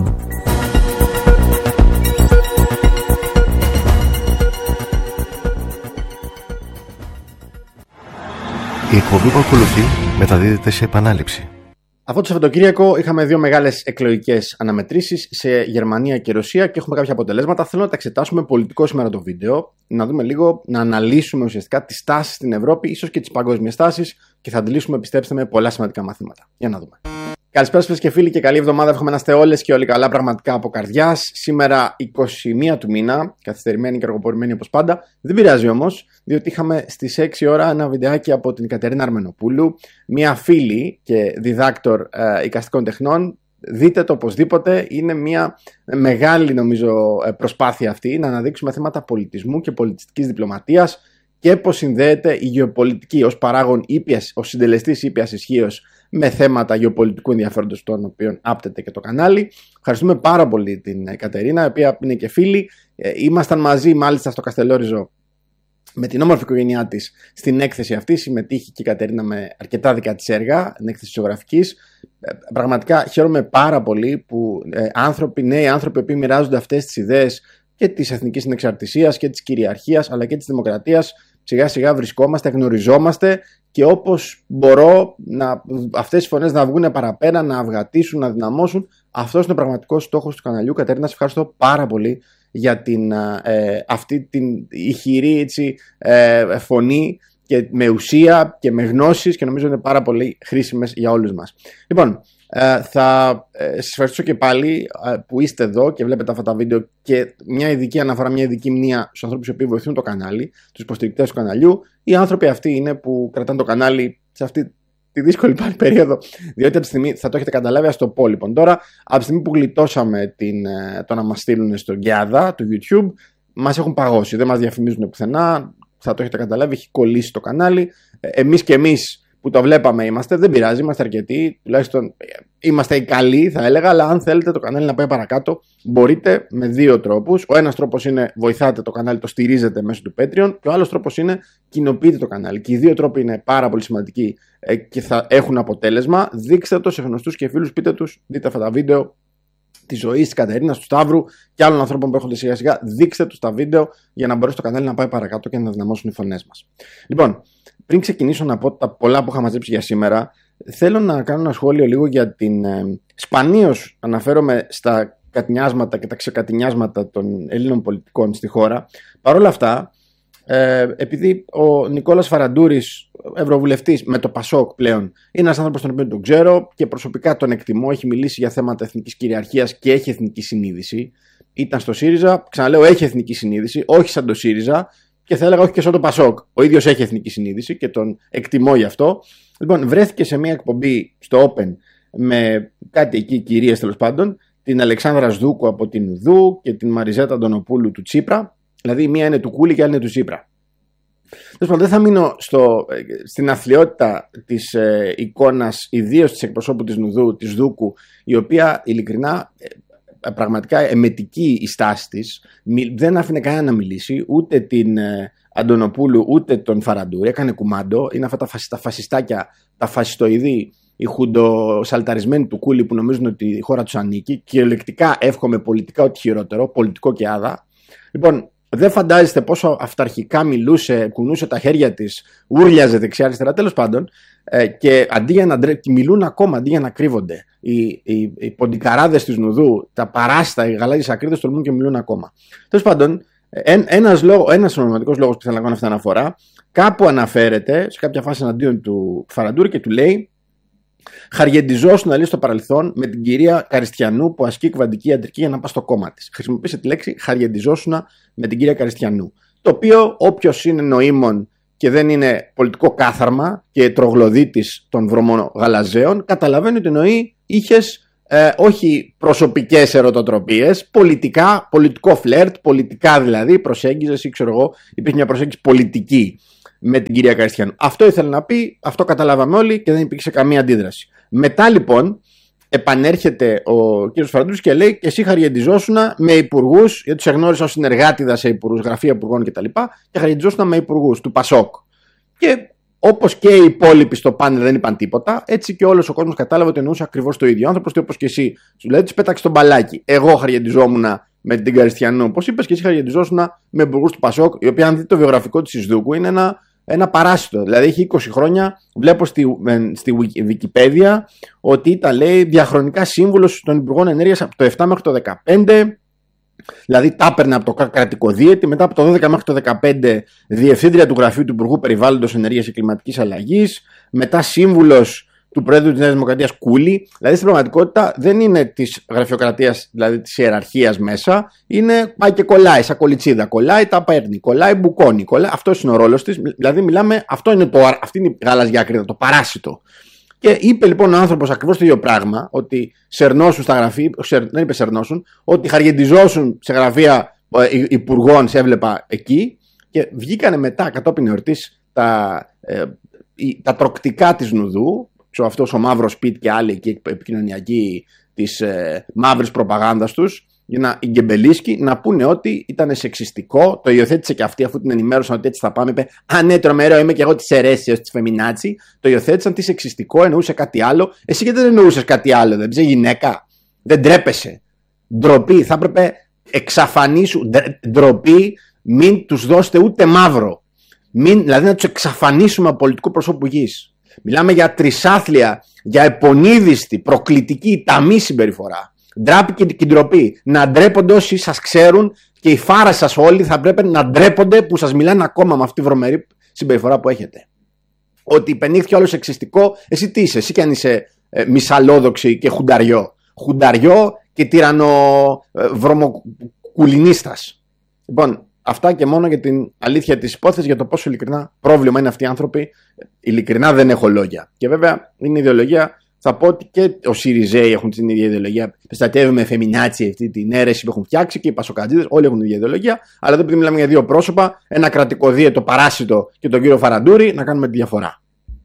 Η εκπομπή που ακολουθεί μεταδίδεται σε επανάληψη. Αυτό το Σαββατοκύριακο είχαμε δύο μεγάλες εκλογικές αναμετρήσεις σε Γερμανία και Ρωσία και έχουμε κάποια αποτελέσματα. Θέλω να τα εξετάσουμε πολιτικό σήμερα το βίντεο, να δούμε λίγο, να αναλύσουμε ουσιαστικά τις τάσεις στην Ευρώπη, ίσως και τις παγκόσμιες τάσεις και θα αντιλήσουμε, πιστέψτε με, πολλά σημαντικά μαθήματα. Για να δούμε. Καλησπέρα σας και φίλοι και καλή εβδομάδα. Εύχομαι να είστε όλες και όλοι καλά, πραγματικά από καρδιάς. Σήμερα εικοστή πρώτη του μήνα, καθυστερημένη και αργοπορημένη όπως πάντα. Δεν πειράζει όμως, διότι είχαμε στις έξι ώρα ένα βιντεάκι από την Κατερίνα Αρμενοπούλου, μια φίλη και διδάκτορ ε, εικαστικών τεχνών. Δείτε το οπωσδήποτε, είναι μια μεγάλη νομίζω προσπάθεια αυτή να αναδείξουμε θέματα πολιτισμού και πολιτιστικής διπλωματίας και πώς συνδέεται η γεωπολιτική ως παράγον ήπιας, ως συντελεστής ήπιας ισχύως με θέματα γεωπολιτικού ενδιαφέροντος των οποίων άπτεται και το κανάλι. Ευχαριστούμε πάρα πολύ την Κατερίνα, η οποία είναι και φίλη. Ήμασταν μαζί μάλιστα στο Καστελόριζο με την όμορφη οικογένειά της στην έκθεση αυτή. Συμμετείχε και η Κατερίνα με αρκετά δικά της έργα, την έκθεση ζωγραφικής. Πραγματικά χαίρομαι πάρα πολύ που άνθρωποι, νέοι άνθρωποι που μοιράζονται αυτές τις ιδέες και της εθνικής συνεξαρτησίας και της κυριαρχίας αλλά και της δημοκρατίας. Σιγά σιγά βρισκόμαστε, γνωριζόμαστε και όπως μπορώ να, αυτές οι φωνές να βγουν παραπέρα, να αυγατήσουν, να δυναμώσουν. Αυτός είναι ο πραγματικός στόχος του καναλιού. Κατερίνα, σε ευχαριστώ πάρα πολύ για την, ε, αυτή την ηχηρή έτσι, ε, φωνή και με ουσία και με γνώσεις, και νομίζω είναι πάρα πολύ χρήσιμες για όλους μας. Λοιπόν, ε, θα ε, σας ευχαριστήσω και πάλι ε, που είστε εδώ και βλέπετε αυτά τα βίντεο, και μια ειδική αναφορά, μια ειδική μνήμα στους ανθρώπους οι οποίοι βοηθούν το κανάλι, τους υποστηρικτές του καναλιού. Οι άνθρωποι αυτοί είναι που κρατάνε το κανάλι σε αυτή τη δύσκολη πάλι περίοδο, διότι από τη στιγμή, θα το έχετε καταλάβει, ας το πω λοιπόν τώρα, από τη στιγμή που γλιτώσαμε την, το να μας στείλουν στον Γκιάδα του YouTube, μας έχουν παγώσει, δεν μας διαφημίζουν πουθενά, θα το έχετε καταλάβει, έχει κολλήσει το κανάλι. Εμείς και εμείς που το βλέπαμε είμαστε, δεν πειράζει, είμαστε αρκετοί, τουλάχιστον είμαστε οι καλοί θα έλεγα, αλλά αν θέλετε το κανάλι να πάει παρακάτω, μπορείτε με δύο τρόπους. Ο ένας τρόπος είναι βοηθάτε το κανάλι, το στηρίζετε μέσω του Patreon, και ο άλλος τρόπος είναι κοινοποιείτε το κανάλι. Και οι δύο τρόποι είναι πάρα πολύ σημαντικοί και θα έχουν αποτέλεσμα. Δείξτε το σε γνωστούς και φίλους, πείτε τους, δείτε αυτά τα βίντεο τη ζωή τη Κατερίνα, του Σταύρου και άλλων ανθρώπων που έρχονται σιγά σιγά. Δείξτε του τα βίντεο για να μπορέσει το κανάλι να πάει παρακάτω και να δυναμώσουν οι φωνές μας. Λοιπόν, πριν ξεκινήσω να πω τα πολλά που είχα μαζέψει για σήμερα, θέλω να κάνω ένα σχόλιο λίγο για την. Ε, σπανίως αναφέρομαι στα κατηνιάσματα και τα ξεκατηνιάσματα των Ελλήνων πολιτικών στη χώρα. Παρ' όλα αυτά, ε, επειδή ο Νικόλας Φαραντούρης, ευρωβουλευτής με το Πασόκ πλέον, είναι ένας άνθρωπος τον οποίο τον ξέρω και προσωπικά τον εκτιμώ, έχει μιλήσει για θέματα εθνικής κυριαρχίας και έχει εθνική συνείδηση. Ήταν στο ΣΥΡΙΖΑ, ξαναλέω, έχει εθνική συνείδηση, όχι σαν το ΣΥΡΙΖΑ, και θα έλεγα όχι και σαν το Πασόκ. Ο ίδιος έχει εθνική συνείδηση και τον εκτιμώ γι' αυτό. Λοιπόν, βρέθηκε σε μια εκπομπή στο Open με κάτι εκεί κυρίες τέλος πάντων, την Αλεξάνδρα Σδούκου από την Ουδού και την Μαριζέτα Αντωνοπούλου του Τσίπρα. Δηλαδή, η μία είναι του Κούλη και η άλλη είναι του Τσίπρα. Τέλος, δεν θα μείνω στο, στην αθλιότητα της ε, εικόνας, ιδίως της εκπροσώπου της Νουδού, της Δούκου, η οποία ειλικρινά, ε, πραγματικά εμετική η στάση της, δεν άφηνε κανένα να μιλήσει, ούτε την ε, Αντωνοπούλου ούτε τον Φαραντούρη, έκανε κουμάντο. Είναι αυτά τα, φασι, τα φασιστάκια, τα φασιστοειδή, οι χουντοσαλταρισμένοι του Κούλη που νομίζουν ότι η χώρα τους ανήκει, κυριολεκτικά εύχομαι πολιτικά ό,τι χειρότερο, πολιτικό και άδα. Λοιπόν, δεν φαντάζεστε πόσο αυταρχικά μιλούσε, κουνούσε τα χέρια της, ούρλιαζε δεξιά-αριστερά, τέλος πάντων, ε, και αντί για να ντρέπονται, μιλούν ακόμα αντί για να κρύβονται. Οι, οι, οι ποντικαράδες της Νουδού, τα παράστα, οι γαλάζιες ακρίδες τολμούν και μιλούν ακόμα. Τέλος πάντων, εν, ένας, λόγο, ένας ονοματικός λόγος που θέλω να κάνω αυτή την αναφορά, κάπου αναφέρεται σε κάποια φάση εναντίον του Φαραντούρη και του λέει: χαριεντιζόσουν να λέει στο παρελθόν με την κυρία Καριστιανού που ασκεί κβαντική ιατρική για να πάει στο κόμμα της. Χρησιμοποίησε τη λέξη χαριεντιζόσουν με την κυρία Καριστιανού. Το οποίο όποιος είναι νοήμων και δεν είναι πολιτικό κάθαρμα και τρογλωδίτης των βρωμογαλαζέων, καταλαβαίνει ότι εννοεί είχες ε, όχι προσωπικές ερωτοτροπίες, πολιτικά, πολιτικό φλερτ, πολιτικά δηλαδή προσέγγιζες ή ξέρω εγώ, υπήρχε μια προσέγγιση πολιτική με την κυρία Καριστιανού. Αυτό ήθελε να πει, αυτό καταλάβαμε όλοι και δεν υπήρξε καμία αντίδραση. Μετά λοιπόν επανέρχεται ο κύριος Φαραντούρης και λέει: και εσύ χαριεντιζόσουν με υπουργούς, γιατί τους εγνώρισα ως συνεργάτηδα σε υπουργούς, γραφεία υπουργών κτλ. Και, και χαριεντιζόσουν με υπουργούς του Πασόκ. Και όπως και οι υπόλοιποι στο πάνελ δεν είπαν τίποτα, έτσι και όλος ο κόσμος κατάλαβε ότι εννοούσε ακριβώς το ίδιο. Ο άνθρωπος, όπως και εσύ, σου λέει: τους πέταξε τον μπαλάκι. Εγώ χαριεντιζόμουν με την Καριστιανού, όπως είπες, και εσύ χαριεντιζόσουν με υπουργούς του Πασόκ, η οποία, αν δείτε το βιογραφικό της Ισδούκου, είναι ένα. Ένα παράσιτο, δηλαδή έχει είκοσι χρόνια. Βλέπω στη, στη Wikipedia ότι ήταν, λέει, διαχρονικά σύμβουλος των Υπουργών Ενέργειας από το επτά μέχρι το δεκαπέντε. Δηλαδή τα έπαιρνε από το κρατικό δίαιτη, μετά από το δώδεκα μέχρι το δεκαπέντε διευθύντρια του Γραφείου του Υπουργού Περιβάλλοντος, Ενέργειας και Κλιματικής Αλλαγής, μετά σύμβουλος του Πρόεδρου της Νέας Δημοκρατίας Κούλη. Δηλαδή στην πραγματικότητα δεν είναι της γραφειοκρατίας, δηλαδή της ιεραρχίας μέσα, είναι πάει και κολλάει, σαν κολιτσίδα. Κολλάει, τα παίρνει, κολλάει, μπουκώνει. Κολλάει. Αυτός είναι ο ρόλος της. Δηλαδή μιλάμε, αυτό είναι το, αυτή είναι η γαλαζιά ακρίδα, το παράσιτο. Και είπε λοιπόν ο άνθρωπος ακριβώς το ίδιο πράγμα, ότι σερνώσουν στα γραφεία, δεν είπε σερνώσουν, ότι χαριεντιζόσουν σε γραφεία υπουργών, σε έβλεπα εκεί, και βγήκανε μετά κατόπιν εορτής τα, ε, τα τροκτικά της Νουδού. Αυτός ο μαύρος Πιτ και άλλοι εκεί επικοινωνιακοί της ε, μαύρης προπαγάνδας τους, για να η Γκεμπελίσκη να πούνε ότι ήταν σεξιστικό. Το υιοθέτησε και αυτή, αφού την ενημέρωσαν ότι έτσι θα πάμε. Είπε: α, ναι, τρομερό, είμαι και εγώ της αιρέσεως, της φεμινάτσι. Το υιοθέτησαν τι σεξιστικό, εννοούσε κάτι άλλο. Εσύ γιατί δεν εννοούσες κάτι άλλο, δεν είσαι γυναίκα, δεν τρέπεσαι. Ντροπή, θα έπρεπε εξαφανίσουν, ντροπή, μην τους δώσετε ούτε μαύρο. Μην, δηλαδή να τους εξαφανίσουμε από πολιτικού προσώπου γης. Μιλάμε για τρισάθλια, για επονίδιστη, προκλητική, ταμή συμπεριφορά. Ντράπη και την ντροπή. Να ντρέπονται όσοι σας ξέρουν και οι φάρες σας όλοι θα πρέπει να ντρέπονται που σας μιλάνε ακόμα με αυτή τη βρωμερή συμπεριφορά που έχετε. Ότι υπενήχθηκε όλο εξιστικό, εσύ τι είσαι, εσύ κι αν είσαι ε, μισαλόδοξη και χουνταριό. Χουνταριό και τυρανο ε, βρωμοκουλινίστας. Λοιπόν, αυτά και μόνο για την αλήθεια της υπόθεσης, για το πόσο ειλικρινά πρόβλημα είναι αυτοί οι άνθρωποι. Ειλικρινά δεν έχω λόγια. Και βέβαια είναι ιδεολογία. Θα πω ότι και ο Σιριζέοι έχουν την ίδια ιδεολογία. Προστατεύουμε φεμινάτσι, αυτή την αίρεση που έχουν φτιάξει, και οι Πασοκατζίδες όλοι έχουν την ίδια ιδεολογία. Αλλά εδώ, επειδή μιλάμε για δύο πρόσωπα, ένα κρατικοδίαιτο παράσιτο και τον κύριο Φαραντούρη, να κάνουμε τη διαφορά.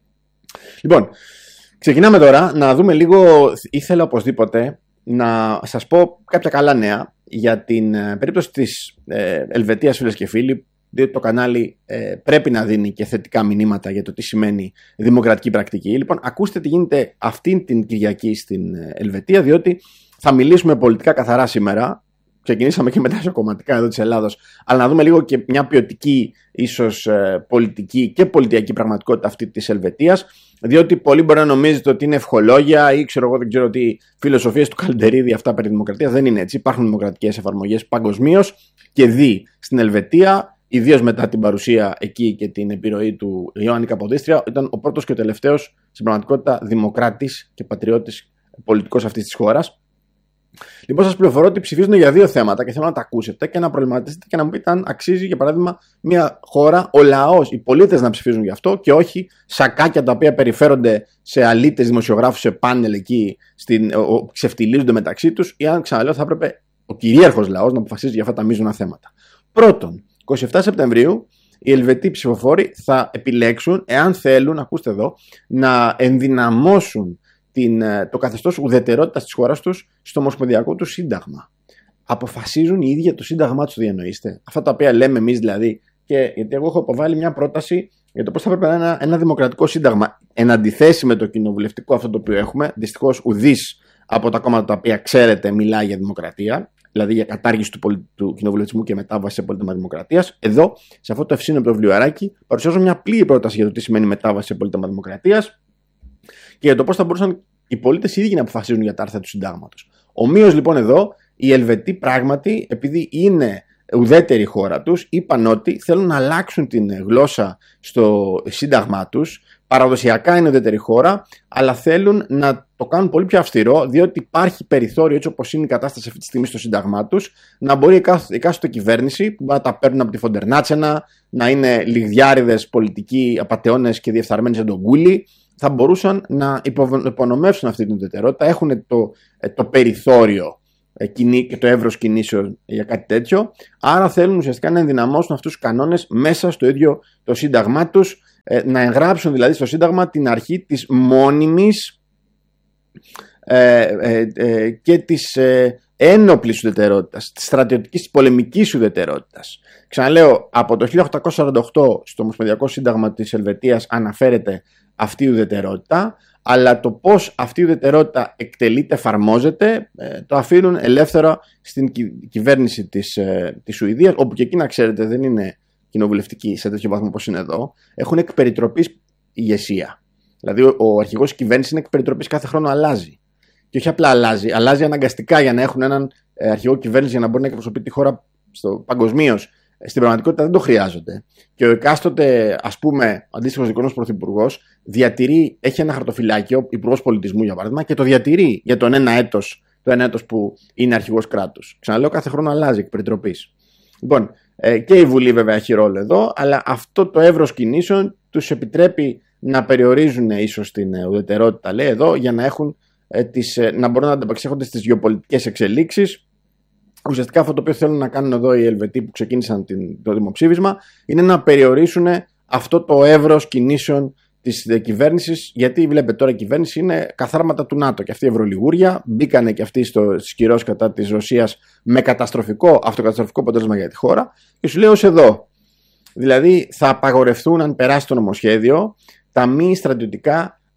Λοιπόν, ξεκινάμε τώρα να δούμε λίγο. Ήθελα οπωσδήποτε να σας πω κάποια καλά νέα για την περίπτωση της ε, Ελβετίας, φίλες και φίλοι, διότι το κανάλι ε, πρέπει να δίνει και θετικά μηνύματα για το τι σημαίνει δημοκρατική πρακτική. Λοιπόν, ακούστε τι γίνεται αυτή την Κυριακή στην Ελβετία, διότι θα μιλήσουμε πολιτικά καθαρά σήμερα. Ξεκινήσαμε και μετά κομματικά εδώ της Ελλάδος, αλλά να δούμε λίγο και μια ποιοτική, ίσως ε, πολιτική και πολιτιακή πραγματικότητα αυτή της Ελβετίας, διότι πολλοί μπορεί να νομίζετε ότι είναι ευχολόγια ή ξέρω εγώ, δεν ξέρω τι φιλοσοφίες του Καλντερίδη αυτά περί δημοκρατίας. Δεν είναι έτσι. Υπάρχουν δημοκρατικές εφαρμογές παγκοσμίως και δει στην Ελβετία. Ιδίως μετά την παρουσία εκεί και την επιρροή του Ιωάννη Καποδίστρια, ήταν ο πρώτος και ο τελευταίος στην πραγματικότητα δημοκράτης και πατριώτης πολιτικός αυτής της χώρας. Λοιπόν, σας πληροφορώ ότι ψηφίζουν για δύο θέματα και θέλω να τα ακούσετε και να προβληματίσετε και να μου πείτε αν αξίζει, για παράδειγμα, μια χώρα, ο λαός, οι πολίτες να ψηφίζουν γι' αυτό και όχι σακάκια τα οποία περιφέρονται σε αλήτες δημοσιογράφους, σε πάνελ εκεί, στην, ο, ο, ξεφτιλίζονται μεταξύ τους, ή αν ξαναλέω, θα έπρεπε ο κυρίαρχος λαός να αποφασίζει για αυτά τα μείζωνα θέματα. Πρώτον, εικοστή εβδόμη Σεπτεμβρίου οι Ελβετοί ψηφοφόροι θα επιλέξουν, εάν θέλουν, ακούστε εδώ, να ενδυναμώσουν την, το καθεστώς ουδετερότητας της χώρας τους στο ομοσπονδιακό του σύνταγμα. Αποφασίζουν οι ίδιοι το σύνταγμά τους, διανοείστε. Αυτά τα οποία λέμε εμείς δηλαδή, και γιατί εγώ έχω αποβάλει μια πρόταση για το πώς θα πρέπει να είναι ένα, ένα δημοκρατικό σύνταγμα εν αντιθέσει με το κοινοβουλευτικό αυτό το οποίο έχουμε. Δυστυχώς ουδής από τα κόμματα τα οποία ξέρετε μιλάει για δημοκρατία. Δηλαδή για κατάργηση του, πολι... του κοινοβουλευτισμού και μετάβαση σε πολίτευμα δημοκρατίας. Εδώ, σε αυτό το ευσύνοπτο βιβλιαράκι, παρουσιάζω μια πλήρη πρόταση για το τι σημαίνει μετάβαση σε πολίτευμα δημοκρατίας και για το πώς θα μπορούσαν οι πολίτες οι ίδιοι να αποφασίζουν για τα άρθρα του συντάγματος. Ομοίως λοιπόν εδώ, οι Ελβετοί πράγματι, επειδή είναι ουδέτερη χώρα τους, είπαν ότι θέλουν να αλλάξουν την γλώσσα στο σύνταγμά τους. Παραδοσιακά είναι ουδέτερη χώρα, αλλά θέλουν να το κάνουν πολύ πιο αυστηρό, διότι υπάρχει περιθώριο, έτσι όπως είναι η κατάσταση αυτή τη στιγμή στο σύνταγμά τους, να μπορεί η εκάστοτε κυβέρνηση, που να τα παίρνουν από τη Φοντερνάτσενα, να είναι λιγδιάριδες πολιτικοί απατεώνες και διεφθαρμένοι σαν τον Κούλι, θα μπορούσαν να υπονομεύσουν αυτή την ουδετερότητα. Έχουν το, το περιθώριο και το εύρος κινήσεων για κάτι τέτοιο. Άρα θέλουν ουσιαστικά να ενδυναμώσουν αυτούς τους κανόνες μέσα στο ίδιο το σύνταγμά τους, να εγγράψουν δηλαδή στο σύνταγμα την αρχή της μόνιμης ε, ε, ε, και της ε, ένοπλης ουδετερότητας, της στρατιωτικής, της πολεμικής ουδετερότητας. Ξαναλέω, από το χίλια οκτακόσια σαράντα οκτώ στο Ομοσπονδιακό Σύνταγμα της Ελβετίας αναφέρεται αυτή η ουδετερότητα, αλλά το πώς αυτή η ουδετερότητα εκτελείται, εφαρμόζεται, το αφήνουν ελεύθερα στην κυβέρνηση της, της Σουηδίας, όπου και εκεί να ξέρετε δεν είναι κοινοβουλευτική σε τέτοιο βαθμό όπως είναι εδώ. Έχουν εκ περιτροπής ηγεσία. Δηλαδή ο αρχηγός της κυβέρνησης είναι εκ περιτροπής, κάθε χρόνο αλλάζει. Και όχι απλά αλλάζει, αλλάζει αναγκαστικά για να έχουν έναν αρχηγό κυβέρνηση για να μπορεί να εκπροσωπεί τη χώρα παγκοσμίως. Στην πραγματικότητα δεν το χρειάζονται. Και ο εκάστοτε, ας πούμε, αντίστοιχος δικονός πρωθυπουργός διατηρεί, έχει ένα χαρτοφυλάκιο, υπουργός πολιτισμού για παράδειγμα, και το διατηρεί για τον ένα έτος, το ένα έτος που είναι αρχηγός κράτους. Ξαναλέω, κάθε χρόνο αλλάζει εκ περιτροπής. Λοιπόν, και η Βουλή βέβαια έχει ρόλο εδώ, αλλά αυτό το εύρος κινήσεων τους επιτρέπει να περιορίζουν ίσως την ουδετερότητα, λέει εδώ, για να, έχουν, τις, να μπορούν να ανταπεξέχονται στις γεωπολιτικές εξελίξεις. Ουσιαστικά αυτό το οποίο θέλουν να κάνουν εδώ οι Ελβετοί που ξεκίνησαν την, το δημοψήφισμα είναι να περιορίσουν αυτό το εύρος κινήσεων της κυβέρνησης, γιατί βλέπετε τώρα η κυβέρνηση είναι καθάρματα του ΝΑΤΟ και αυτή η ευρωλιγούρια μπήκανε και αυτοί στο, στις κυρώσεις κατά της Ρωσίας με καταστροφικό, αυτοκαταστροφικό αποτέλεσμα για τη χώρα και σου λέει ως εδώ. Δηλαδή θα απαγορευτούν, αν περάσει το νομοσχέδιο, τα μη στρατιωτικά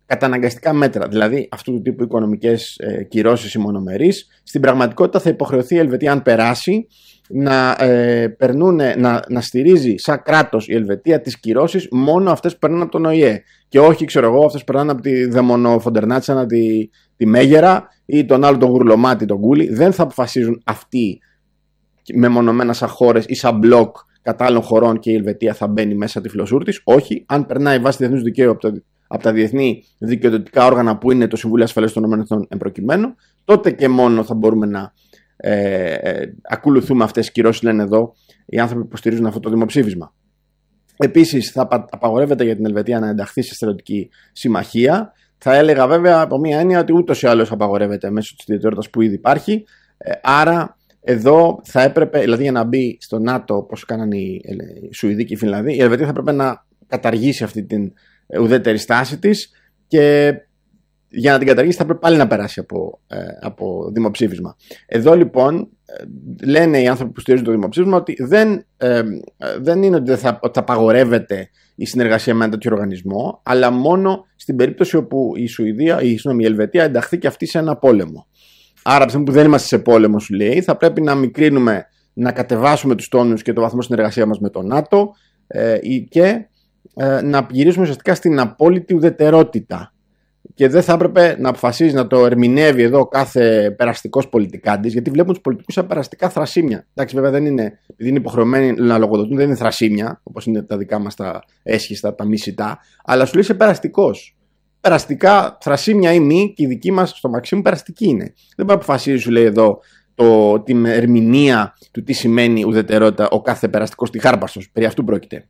καταναγκαστικά μέτρα, δηλαδή αυτού του τύπου οικονομικές ε, κυρώσεις ή μονομερείς. Στην πραγματικότητα θα υποχρεωθεί η Ελβετία, αν περάσει, να, ε, περνούνε, να, να στηρίζει σαν κράτος η Ελβετία τις κυρώσεις μόνο αυτές που περνάνε από τον Ο Η Ε. Και όχι, ξέρω εγώ, αυτές που περνάνε από τη Δαιμονοφοντερνάτσανα, τη, τη Μέγερα ή τον άλλο τον Γουρλωμάτι, τον Κούλι. Δεν θα αποφασίζουν αυτοί μεμονωμένα σαν χώρες ή σαν μπλοκ κατά άλλων χωρών και η Ελβετία θα μπαίνει μέσα τυφλοσούρ της. Όχι, αν περνάει βάσει διεθνούς δικαίου από, το, από τα διεθνή δικαιοδοτικά όργανα που είναι το Συμβούλιο Ασφαλείας των ΗΠΑ εμπροκειμένου, τότε και μόνο θα μπορούμε να ε, ε, ακολουθούμε αυτές τις κυρώσεις, λένε εδώ οι άνθρωποι που υποστηρίζουν αυτό το δημοψήφισμα. Επίσης, θα απαγορεύεται για την Ελβετία να ενταχθεί σε στρατιωτική συμμαχία. Θα έλεγα βέβαια από μία έννοια ότι ούτως ή άλλως απαγορεύεται μέσω της ιδιαιτερότητας που ήδη υπάρχει. Ε, άρα, εδώ θα έπρεπε, δηλαδή για να μπει στο ΝΑΤΟ, όπως κάνανε οι, οι Σουηδοί και οι Φινλανδοί, η Ελβετία θα έπρεπε να καταργήσει αυτή την ουδέτερη στάση της και για να την καταργήσει θα πρέπει πάλι να περάσει από, ε, από δημοψήφισμα. Εδώ λοιπόν λένε οι άνθρωποι που στηρίζουν το δημοψήφισμα ότι δεν, ε, δεν είναι ότι θα, ότι θα απαγορεύεται η συνεργασία με ένα τέτοιο οργανισμό, αλλά μόνο στην περίπτωση όπου η, Σουηδία, η, η Ελβετία ενταχθεί και αυτή σε ένα πόλεμο. Άρα, από που δεν είμαστε σε πόλεμο, σου λέει, θα πρέπει να μικρύνουμε, να κατεβάσουμε τους τόνους και το βαθμό συνεργασία μας με το ΝΑΤΟ ε, και ε, να γυρίσουμε ουσιαστικά στην απόλυτη ουδετερότητα. Και δεν θα έπρεπε να αποφασίζει να το ερμηνεύει εδώ κάθε περαστικός πολιτικάντης, γιατί βλέπουν τους πολιτικούς σαν περαστικά θρασίμια. Εντάξει, βέβαια δεν είναι, επειδή είναι υποχρεωμένοι να λογοδοτούν, δεν είναι θρασίμια, όπως είναι τα δικά μας τα έσχιστα, τα μισητά, αλλά σου λέει είσαι περαστικός. Περαστικά, θρασίμια ή μη, και η δική μας στο Μαξίμου περαστική είναι. Δεν μπορεί να αποφασίζει, σου λέει εδώ, το, την ερμηνεία του τι σημαίνει ουδετερότητα ο κάθε περαστικός τυχάρπαστος. Περί αυτού πρόκειται.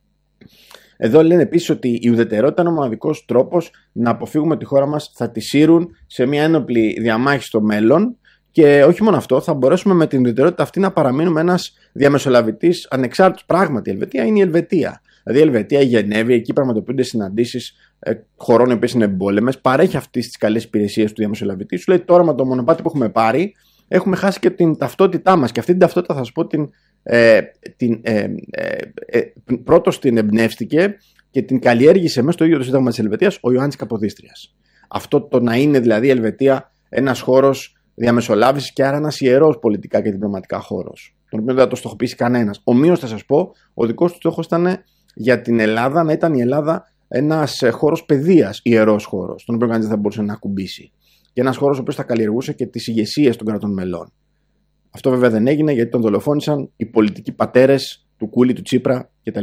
Εδώ λένε επίσης ότι η ουδετερότητα είναι ο μοναδικός τρόπος να αποφύγουμε ότι η χώρα μας θα τη σύρουν σε μια ένοπλη διαμάχη στο μέλλον. Και όχι μόνο αυτό, θα μπορέσουμε με την ουδετερότητα αυτή να παραμείνουμε ένας διαμεσολαβητής ανεξάρτητος. Πράγματι, η Ελβετία είναι η Ελβετία. Δηλαδή, η Ελβετία, η Γενέβη, εκεί πραγματοποιούνται συναντήσεις ε, χωρών οι οποίες είναι εμπόλεμες, παρέχει αυτές τις καλές υπηρεσίες του διαμεσολαβητή. Σου λέει τώρα με το μονοπάτι που έχουμε πάρει, έχουμε χάσει και την ταυτότητά μας. Και αυτή την ταυτότητα θα σας πω την. Ε, την ε, ε, ε, πρώτος την εμπνεύστηκε και την καλλιέργησε μέσα στο ίδιο το Σύνταγμα της Ελβετίας ο Ιωάννης Καποδίστριας. Αυτό το να είναι δηλαδή η Ελβετία ένας χώρος διαμεσολάβησης και άρα ένας ιερός πολιτικά και διπλωματικά χώρος, τον οποίο δεν θα το στοχοποιήσει κανένας. Ομοίως θα σας πω, ο δικός του στόχος ήταν για την Ελλάδα να ήταν η Ελλάδα ένας χώρος παιδείας, ιερός χώρος, τον οποίο κανείς δεν θα μπορούσε να ακουμπήσει. Και ένας χώρος ο οποίος θα καλλιεργούσε και τις ηγεσίες των κρατών μελών. Αυτό βέβαια δεν έγινε γιατί τον δολοφόνησαν οι πολιτικοί πατέρες του Κούλι, του Τσίπρα κτλ.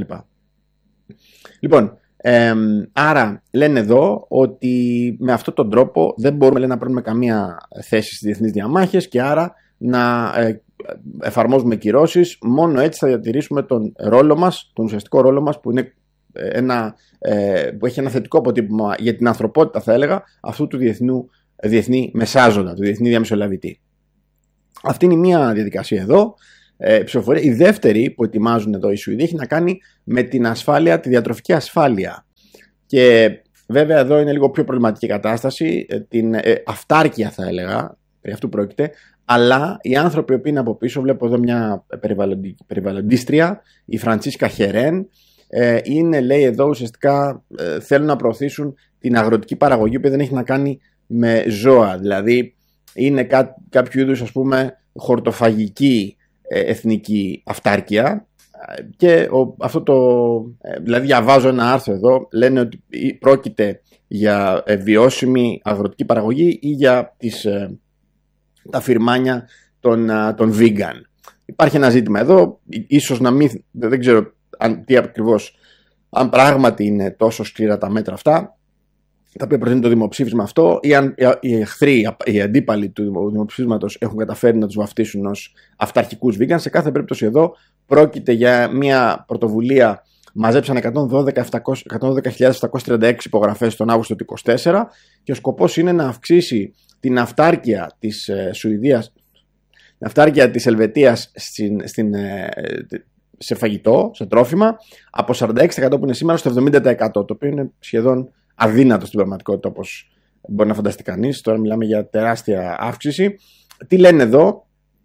Λοιπόν, ε, άρα λένε εδώ ότι με αυτόν τον τρόπο δεν μπορούμε λέει, να παίρνουμε καμία θέση στις διεθνείς διαμάχες και άρα να ε, εφαρμόζουμε κυρώσεις. Μόνο έτσι θα διατηρήσουμε τον ρόλο μας, τον ουσιαστικό ρόλο μας που, είναι ένα, ε, που έχει ένα θετικό αποτύπωμα για την ανθρωπότητα, θα έλεγα, αυτού του διεθνού, διεθνή μεσάζοντα, του διεθνή διαμεσολαβητή. Αυτή είναι η μία διαδικασία εδώ. Ε, ψηφοφορία. Η δεύτερη που ετοιμάζουν εδώ οι Σουηδοί έχει να κάνει με την ασφάλεια, τη διατροφική ασφάλεια. Και βέβαια εδώ είναι λίγο πιο προβληματική κατάσταση, την ε, αυτάρκεια θα έλεγα, περί αυτού πρόκειται, αλλά οι άνθρωποι που είναι από πίσω, βλέπω εδώ μια περιβαλλοντίστρια, η Φραντσίσκα Χερέν, ε, είναι λέει εδώ ουσιαστικά ε, θέλουν να προωθήσουν την αγροτική παραγωγή που δεν έχει να κάνει με ζώα, δηλαδή είναι κά, κάποιο είδους ας πούμε χορτοφαγική ε, εθνική αυτάρκεια και ο, αυτό το, ε, δηλαδή διαβάζω ένα άρθρο εδώ, λένε ότι πρόκειται για ε, βιώσιμη αγροτική παραγωγή ή για τις, ε, τα φυρμάνια των, ε, των vegan. Υπάρχει ένα ζήτημα εδώ, ίσως να μην, δεν ξέρω αν, τι ακριβώς, αν πράγματι είναι τόσο σκληρά τα μέτρα αυτά, τα οποία προτείνουν το δημοψήφισμα αυτό, ή αν οι εχθροί, οι αντίπαλοι του δημοψήφισματος έχουν καταφέρει να τους βαφτίσουν ως αυταρχικούς vegan. Σε κάθε περίπτωση εδώ πρόκειται για μια πρωτοβουλία, μαζέψαν εκατόν δώδεκα χιλιάδες επτακόσιες τριάντα έξι υπογραφές τον Αύγουστο του είκοσι τέσσερα και ο σκοπός είναι να αυξήσει την αυτάρκεια της Σουηδίας, την αυτάρκεια της Ελβετίας στην, στην, σε φαγητό, σε τρόφιμα, από σαράντα έξι τοις εκατό που είναι σήμερα στο εβδομήντα τοις εκατό, το οποίο είναι σχεδόν αδύνατο στην πραγματικότητα όπως μπορεί να φανταστεί κανείς. Τώρα μιλάμε για τεράστια αύξηση. Τι λένε εδώ,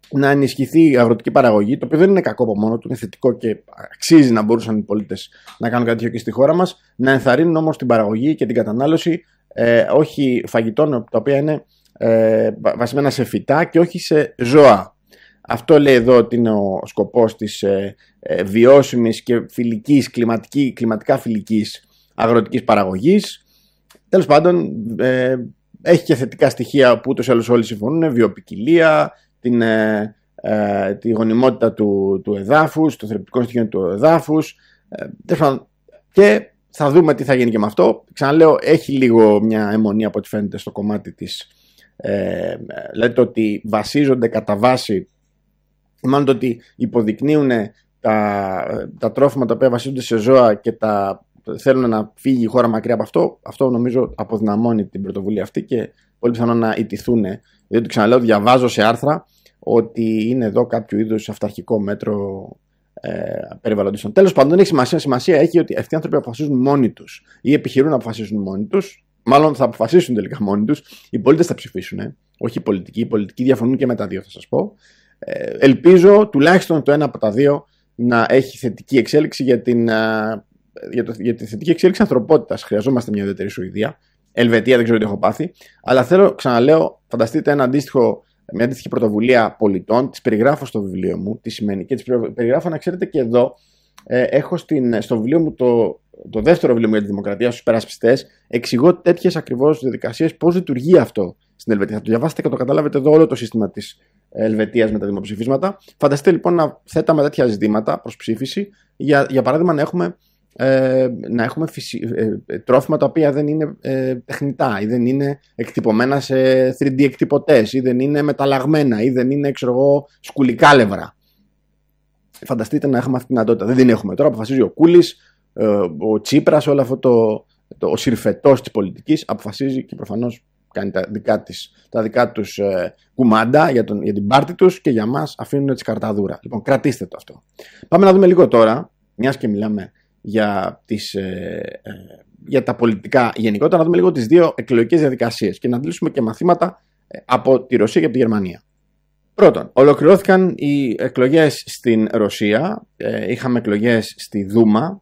να ενισχυθεί η αγροτική παραγωγή, το οποίο δεν είναι κακό από μόνο του, είναι θετικό και αξίζει να μπορούσαν οι πολίτες να κάνουν κάτι τέτοιο και στη χώρα μας, να ενθαρρύνουν όμως την παραγωγή και την κατανάλωση ε, όχι φαγητών τα οποία είναι ε, βασισμένα σε φυτά και όχι σε ζώα. Αυτό λέει εδώ ότι είναι ο σκοπός της ε, ε, βιώσιμης και φιλικής, κλιματική, κλιματικά φιλικής αγροτικής παραγωγής. Τέλος πάντων, ε, έχει και θετικά στοιχεία που ούτως ή άλλως όλοι συμφωνούν, βιοποικιλία, την, ε, ε, τη γονιμότητα του, του εδάφους, το θρεπτικό στοιχείο του εδάφους, ε, και θα δούμε τι θα γίνει και με αυτό. Ξαναλέω, έχει λίγο μια αιμονία από ό,τι φαίνεται στο κομμάτι της, ε, λέτε ότι βασίζονται κατά βάση, μάλλον το ότι υποδεικνύουν τα, τα τρόφιμα τα οποία βασίζονται σε ζώα και τα θέλουν να φύγει η χώρα μακριά από αυτό. Αυτό νομίζω αποδυναμώνει την πρωτοβουλία αυτή και πολύ πιθανό να ιτηθούν, διότι ξαναλέω, διαβάζω σε άρθρα ότι είναι εδώ κάποιο είδους αυταρχικό μέτρο ε, περιβαλλοντιστών. Τέλος πάντων, δεν έχει σημασία. Σημασία έχει ότι αυτοί οι άνθρωποι αποφασίζουν μόνοι τους ή επιχειρούν να αποφασίσουν μόνοι τους. Μάλλον θα αποφασίσουν τελικά μόνοι τους. Οι πολίτες θα ψηφίσουν, ε. όχι οι πολιτικοί. Οι πολιτικοί διαφωνούν και με τα δύο, θα σας πω. Ε, ελπίζω τουλάχιστον το ένα από τα δύο να έχει θετική εξέλιξη για την, α, για το, για τη θετική εξέλιξη ανθρωπότητας. Χρειαζόμαστε μια ουδέτερη Σουηδία. Ελβετία δεν ξέρω τι έχω πάθει. Αλλά θέλω, ξαναλέω, φανταστείτε ένα αντίστοιχο, μια αντίστοιχη πρωτοβουλία πολιτών. Τις περιγράφω στο βιβλίο μου. Τι σημαίνει. Και τις περιγράφω, να ξέρετε, και εδώ. Ε, έχω στην, στο βιβλίο μου το, το δεύτερο βιβλίο μου για τη δημοκρατία, στους υπερασπιστές. Εξηγώ τέτοιες ακριβώς διαδικασίες, πώς λειτουργεί αυτό στην Ελβετία. Θα το διαβάσετε και το καταλάβετε εδώ όλο το σύστημα της Ελβετίας με τα δημοψηφίσματα. Φανταστείτε λοιπόν να θέταμε τέτοια ζητήματα προς ψήφιση. Για, για παράδειγμα, να έχουμε, ε, να έχουμε φυσι, ε, τρόφιμα τα οποία δεν είναι ε, τεχνητά ή δεν είναι εκτυπωμένα σε θρι ντι εκτυπωτές ή δεν είναι μεταλλαγμένα ή δεν είναι, ξέρω εγώ, σκουλικάλευρα. Φανταστείτε να έχουμε αυτή την δυνατότητα. Δεν την έχουμε τώρα. Αποφασίζει ο Κούλης, ε, ο Τσίπρας, όλο αυτό το, το, ο συρφετός της πολιτικής αποφασίζει και προφανώς κάνει τα δικά, της, τα δικά τους ε, κουμάντα για, τον, για την πάρτη τους και για μας αφήνουν τη σκαρταδούρα. Λοιπόν, κρατήστε το αυτό. Πάμε να δούμε λίγο τώρα, μιας και μιλάμε για, τις, ε, ε, για τα πολιτικά γενικότερα, να δούμε λίγο τις δύο εκλογικές διαδικασίες και να αντλήσουμε και μαθήματα ε, από τη Ρωσία και από τη Γερμανία. Πρώτον, ολοκληρώθηκαν οι εκλογές στην Ρωσία, ε, είχαμε εκλογές στη Δούμα,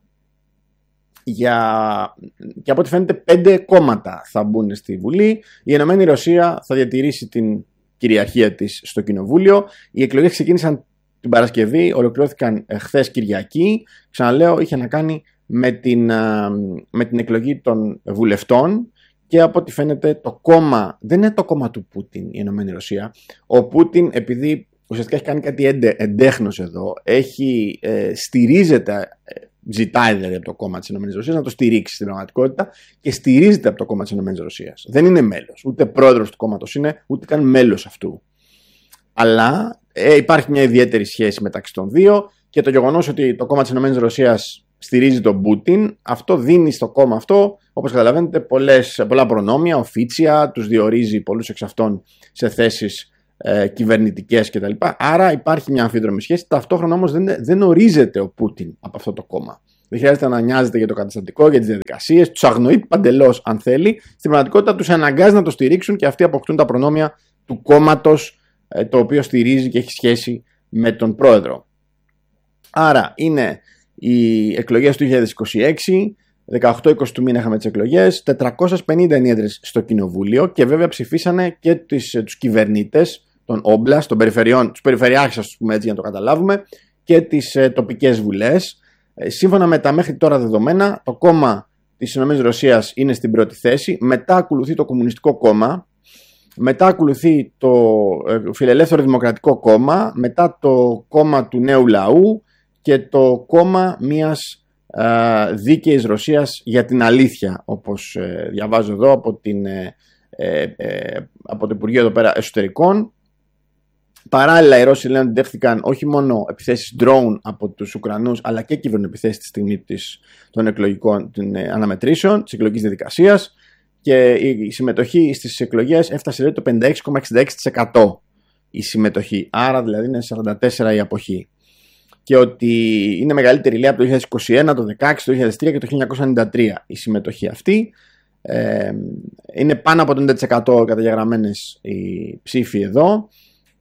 για... και από ό,τι φαίνεται πέντε κόμματα θα μπουν στη Βουλή. Η Ενωμένη Ρωσία θα διατηρήσει την κυριαρχία της στο Κοινοβούλιο. Οι εκλογές ξεκίνησαν την Παρασκευή, ολοκληρώθηκαν χθες Κυριακή. Ξαναλέω, είχε να κάνει με την, με την εκλογή των βουλευτών. Και από ό,τι φαίνεται το κόμμα, δεν είναι το κόμμα του Πούτιν η Ενωμένη Ρωσία. Ο Πούτιν, επειδή ουσιαστικά έχει κάνει κάτι εντε, εντέχνος εδώ, έχει, ε, στηρίζεται, ε, ζητάει δηλαδή από το κόμμα της Ενωμένης Ρωσίας να το στηρίξει στην πραγματικότητα και στηρίζεται από το κόμμα της Ενωμένης Ρωσίας. Δεν είναι μέλος, ούτε πρόεδρος του κόμματος είναι, ούτε καν μέλος αυτού. Αλλά ε, υπάρχει μια ιδιαίτερη σχέση μεταξύ των δύο και το γεγονός ότι το κόμμα της Ενωμένης Ρωσίας στηρίζει τον Πούτιν, αυτό δίνει στο κόμμα αυτό, όπως καταλαβαίνετε, πολλές, πολλά προνόμια, οφίτσια, τους διορίζει πολλούς εξ αυτών σε θέσεις ε, κυβερνητικές κτλ. Άρα υπάρχει μια αμφίδρομη σχέση. Ταυτόχρονα όμως δεν, δεν ορίζεται ο Πούτιν από αυτό το κόμμα. Δεν χρειάζεται να νοιάζεται για το καταστατικό, για τις διαδικασίες, τους αγνοεί παντελώς αν θέλει. Στην πραγματικότητα τους αναγκάζει να το στηρίξουν και αυτοί αποκτούν τα προνόμια του κόμματος ε, το οποίο στηρίζει και έχει σχέση με τον πρόεδρο. Άρα είναι οι εκλογές του είκοσι είκοσι έξι, δεκαοκτώ είκοσι του μήνα είχαμε τις εκλογές, τετρακόσιες πενήντα είναι οι έδρες στο κοινοβούλιο και βέβαια ψηφίσανε και τις, τους κυβερνήτες των Όμπλας, των περιφερειών, τους περιφερειάρχες, ας πούμε έτσι για να το καταλάβουμε, και τις ε, τοπικές βουλές. Ε, σύμφωνα με τα μέχρι τώρα δεδομένα, το κόμμα της ΗΠΑ είναι στην πρώτη θέση, μετά ακολουθεί το Κομμουνιστικό Κόμμα, μετά ακολουθεί το ε, Φιλελεύθερο Δημοκρατικό Κόμμα, μετά το κόμμα του Νέου Λαού και το κόμμα μιας ε, δίκαιης Ρωσίας για την αλήθεια, όπως ε, διαβάζω εδώ από, την, ε, ε, ε, από το Υπουργείο εδώ πέρα Εσωτερικών. Παράλληλα οι Ρώσοι λένε ότι δέχτηκαν όχι μόνο επιθέσεις drone από τους Ουκρανούς, αλλά και κυβερνοεπιθέσεις στη στιγμή της, των εκλογικών των, ε, αναμετρήσεων, της εκλογικής διαδικασίας, και η συμμετοχή στις εκλογές έφτασε το πενήντα έξι κόμμα εξήντα έξι τοις εκατό η συμμετοχή, άρα δηλαδή είναι σαράντα τέσσερα τοις εκατό η αποχή. Και ότι είναι μεγαλύτερη, λέει, από το δύο χιλιάδες είκοσι ένα, το δύο χιλιάδες δεκαέξι, το δύο χιλιάδες τρία και το χίλια εννιακόσια ενενήντα τρία η συμμετοχή αυτή. Ε, είναι πάνω από το ενενήντα τοις εκατό καταγεγραμμένες οι ψήφοι εδώ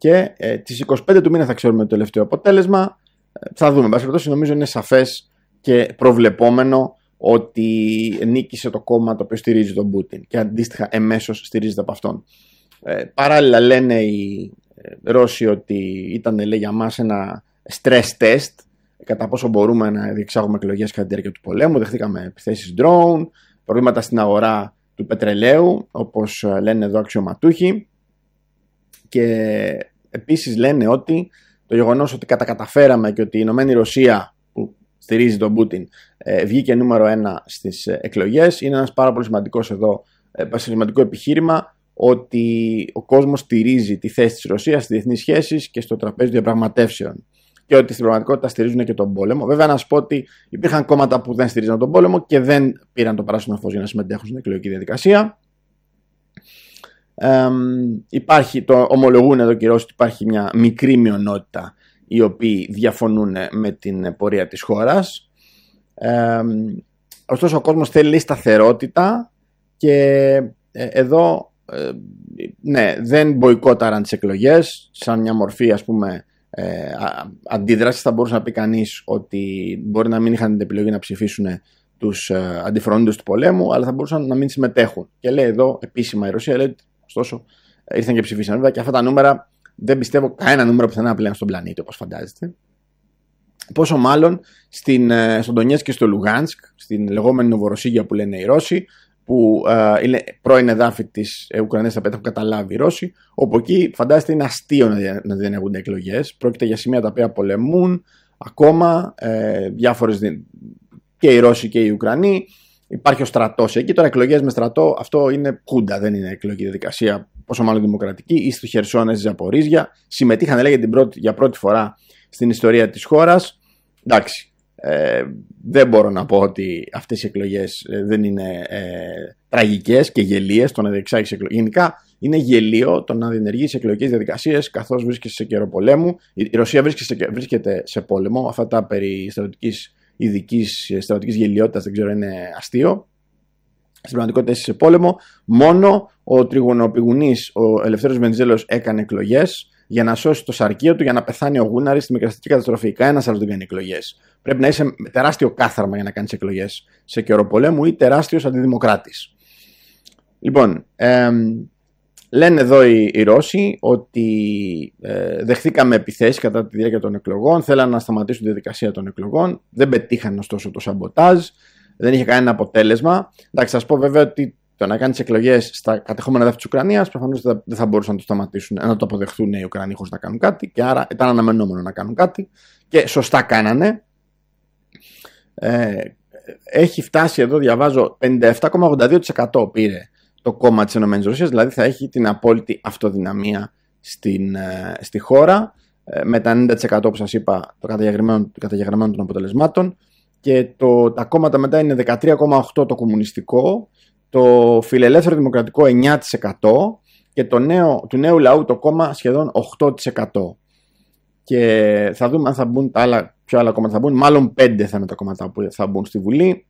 και ε, τις είκοσι πέντε του μήνα θα ξέρουμε το τελευταίο αποτέλεσμα. Ε, θα δούμε. Μπας νομίζω είναι σαφές και προβλεπόμενο ότι νίκησε το κόμμα το οποίο στηρίζει τον Πούτιν και αντίστοιχα εμέσως στηρίζεται από αυτόν. Ε, παράλληλα λένε οι Ρώσοι ότι ήταν, λέει, για μας ένα stress test κατά πόσο μπορούμε να διεξάγουμε εκλογές κατά τη διάρκεια του πολέμου. Δεχτήκαμε επιθέσεις drone, προβλήματα στην αγορά του πετρελαίου, όπως λένε εδώ αξιωματούχοι, και επίσης λένε ότι το γεγονός ότι κατακαταφέραμε και ότι η Ηνωμένη Ρωσία που στηρίζει τον Πούτιν ε, βγήκε νούμερο ένα στις εκλογές είναι ένας πάρα πολύ σημαντικός εδώ, ε, σημαντικό επιχείρημα ότι ο κόσμος στηρίζει τη θέση της Ρωσίας στις διεθνείς σχέσεις και στο τραπέζι διαπραγματεύσεων και ότι στην πραγματικότητα στηρίζουν και τον πόλεμο. Βέβαια, να σου πω ότι υπήρχαν κόμματα που δεν στηρίζαν τον πόλεμο και δεν πήραν το πράσινο φως για να συμμετέχουν στην εκλογική διαδικασία. Ε, υπάρχει, το ομολογούν εδώ και οι Ρώσοι, ότι υπάρχει μια μικρή μειονότητα οι οποίοι διαφωνούν με την πορεία της χώρας. Ε, ωστόσο ο κόσμος θέλει σταθερότητα και ε, εδώ ε, ναι, δεν μποϊκόταραν τις εκλογές σαν μια μορφή, ας πούμε, ε, αντίδραση. Θα μπορούσε να πει κανείς ότι μπορεί να μην είχαν την επιλογή να ψηφίσουν τους ε, αντιφρονούντες του πολέμου, αλλά θα μπορούσαν να μην συμμετέχουν. Και λέει εδώ επίσημα η Ρωσία, λέει, ωστόσο ήρθαν και ψηφίσαν. Βέβαια και αυτά τα νούμερα δεν πιστεύω κανένα νούμερο πουθενά πλέον στον πλανήτη, όπως φαντάζεστε. Πόσο μάλλον στην, στον Ντονιέτσκ και στο Λουγάνσκ, στην λεγόμενη Νοβοροσίγια που λένε οι Ρώσοι, που ε, είναι πρώην εδάφη της ε, Ουκρανίας, τα οποία έχουν καταλάβει οι Ρώσοι, όπου εκεί φαντάζεστε είναι αστείο να, δια, να διενεργούνται εκλογές. Πρόκειται για σημεία τα οποία πολεμούν ακόμα ε, διάφορες και οι Ρώσοι και οι Ουκρανοί. Υπάρχει ο στρατός εκεί. Τώρα εκλογές με στρατό, αυτό είναι χούντα, δεν είναι εκλογική διαδικασία, πόσο μάλλον δημοκρατική. Ή στο Χερσόνες, Ζαπορίζια. Συμμετείχαν, λέγεται, την πρώτη, για πρώτη φορά στην ιστορία της χώρας. Εντάξει. Ε, δεν μπορώ να πω ότι αυτές οι εκλογές ε, δεν είναι ε, τραγικές και γελίες το να διεξάγεις εκλογές. Γενικά είναι γελίο το να διενεργείς εκλογικές διαδικασίες καθώς βρίσκεσαι σε καιρό πολέμου. Η, η Ρωσία βρίσκεται, βρίσκεται σε πόλεμο. Αυτά τα περί στρατιωτικής ειδικής στρατιωτικής γελιότητας δεν ξέρω, είναι αστείο. Στην πραγματικότητα είσαι σε πόλεμο. Μόνο ο τριγωνοπηγουνής, ο Ελευθέρος Βενιζέλος, έκανε εκλογές για να σώσει το σαρκείο του, για να πεθάνει ο Γούναρης στη μικραστική καταστροφή. Κανένας άλλος δεν κάνει εκλογές. Πρέπει να είσαι τεράστιο κάθαρμα για να κάνεις εκλογές σε καιρό πολέμου ή τεράστιος αντιδημοκράτης. Λοιπόν, ε, λένε εδώ οι, οι Ρώσοι ότι ε, δεχθήκαμε επιθέσεις κατά τη διάρκεια των εκλογών, θέλαν να σταματήσουν τη διαδικασία των εκλογών, δεν πετύχαν ωστόσο το σαμποτάζ, δεν είχε κανένα αποτέλεσμα. Εντάξει, θα σας πω βέβαια ότι το να κάνεις εκλογές στα κατεχόμενα εδάφη της Ουκρανίας προφανώς δεν θα μπορούσαν να το σταματήσουν, να το αποδεχθούν οι Ουκρανοί χωρίς να κάνουν κάτι, και άρα ήταν αναμενόμενο να κάνουν κάτι και σωστά κάνανε. Ε, έχει φτάσει εδώ, διαβάζω, πενήντα επτά κόμμα ογδόντα δύο τοις εκατό πήρε το κόμμα της ΕΡ, δηλαδή θα έχει την απόλυτη αυτοδυναμία στην, ε, στη χώρα, ε, με τα ενενήντα τοις εκατό που σας είπα το καταγεγραμμένο των αποτελεσμάτων, και το, τα κόμματα μετά είναι δεκατρία κόμμα οκτώ τοις εκατό το κομμουνιστικό, το φιλελεύθερο δημοκρατικό εννιά τοις εκατό και το νέο, του νέου λαού το κόμμα σχεδόν οκτώ τοις εκατό. Και θα δούμε αν θα μπουν τα άλλα, ποια άλλα κόμματα θα μπουν. Μάλλον πέντε θα είναι τα κόμματα που θα μπουν στη Βουλή.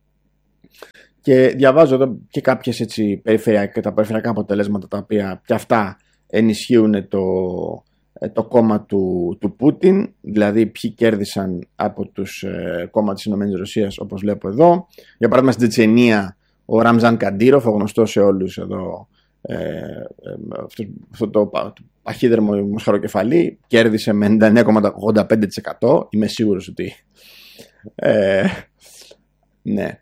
Και διαβάζω εδώ και κάποιες έτσι περιφερειακά, τα περιφερειακά αποτελέσματα, τα οποία και αυτά ενισχύουν το, το κόμμα του, του Πούτιν. Δηλαδή ποιοι κέρδισαν από τους ε, κόμμα της ΗΠΑ, όπως βλέπω εδώ. Για παράδειγμα στην Τσετσενία ο Ραμζάν Καντήροφ, ο γνωστός σε όλους εδώ, ε, ε, αυτό, αυτό το, το παχύδερμο μοσχαροκεφαλή, κέρδισε με ενενήντα εννέα κόμμα ογδόντα πέντε τοις εκατό. Είμαι σίγουρος ότι ε, ναι.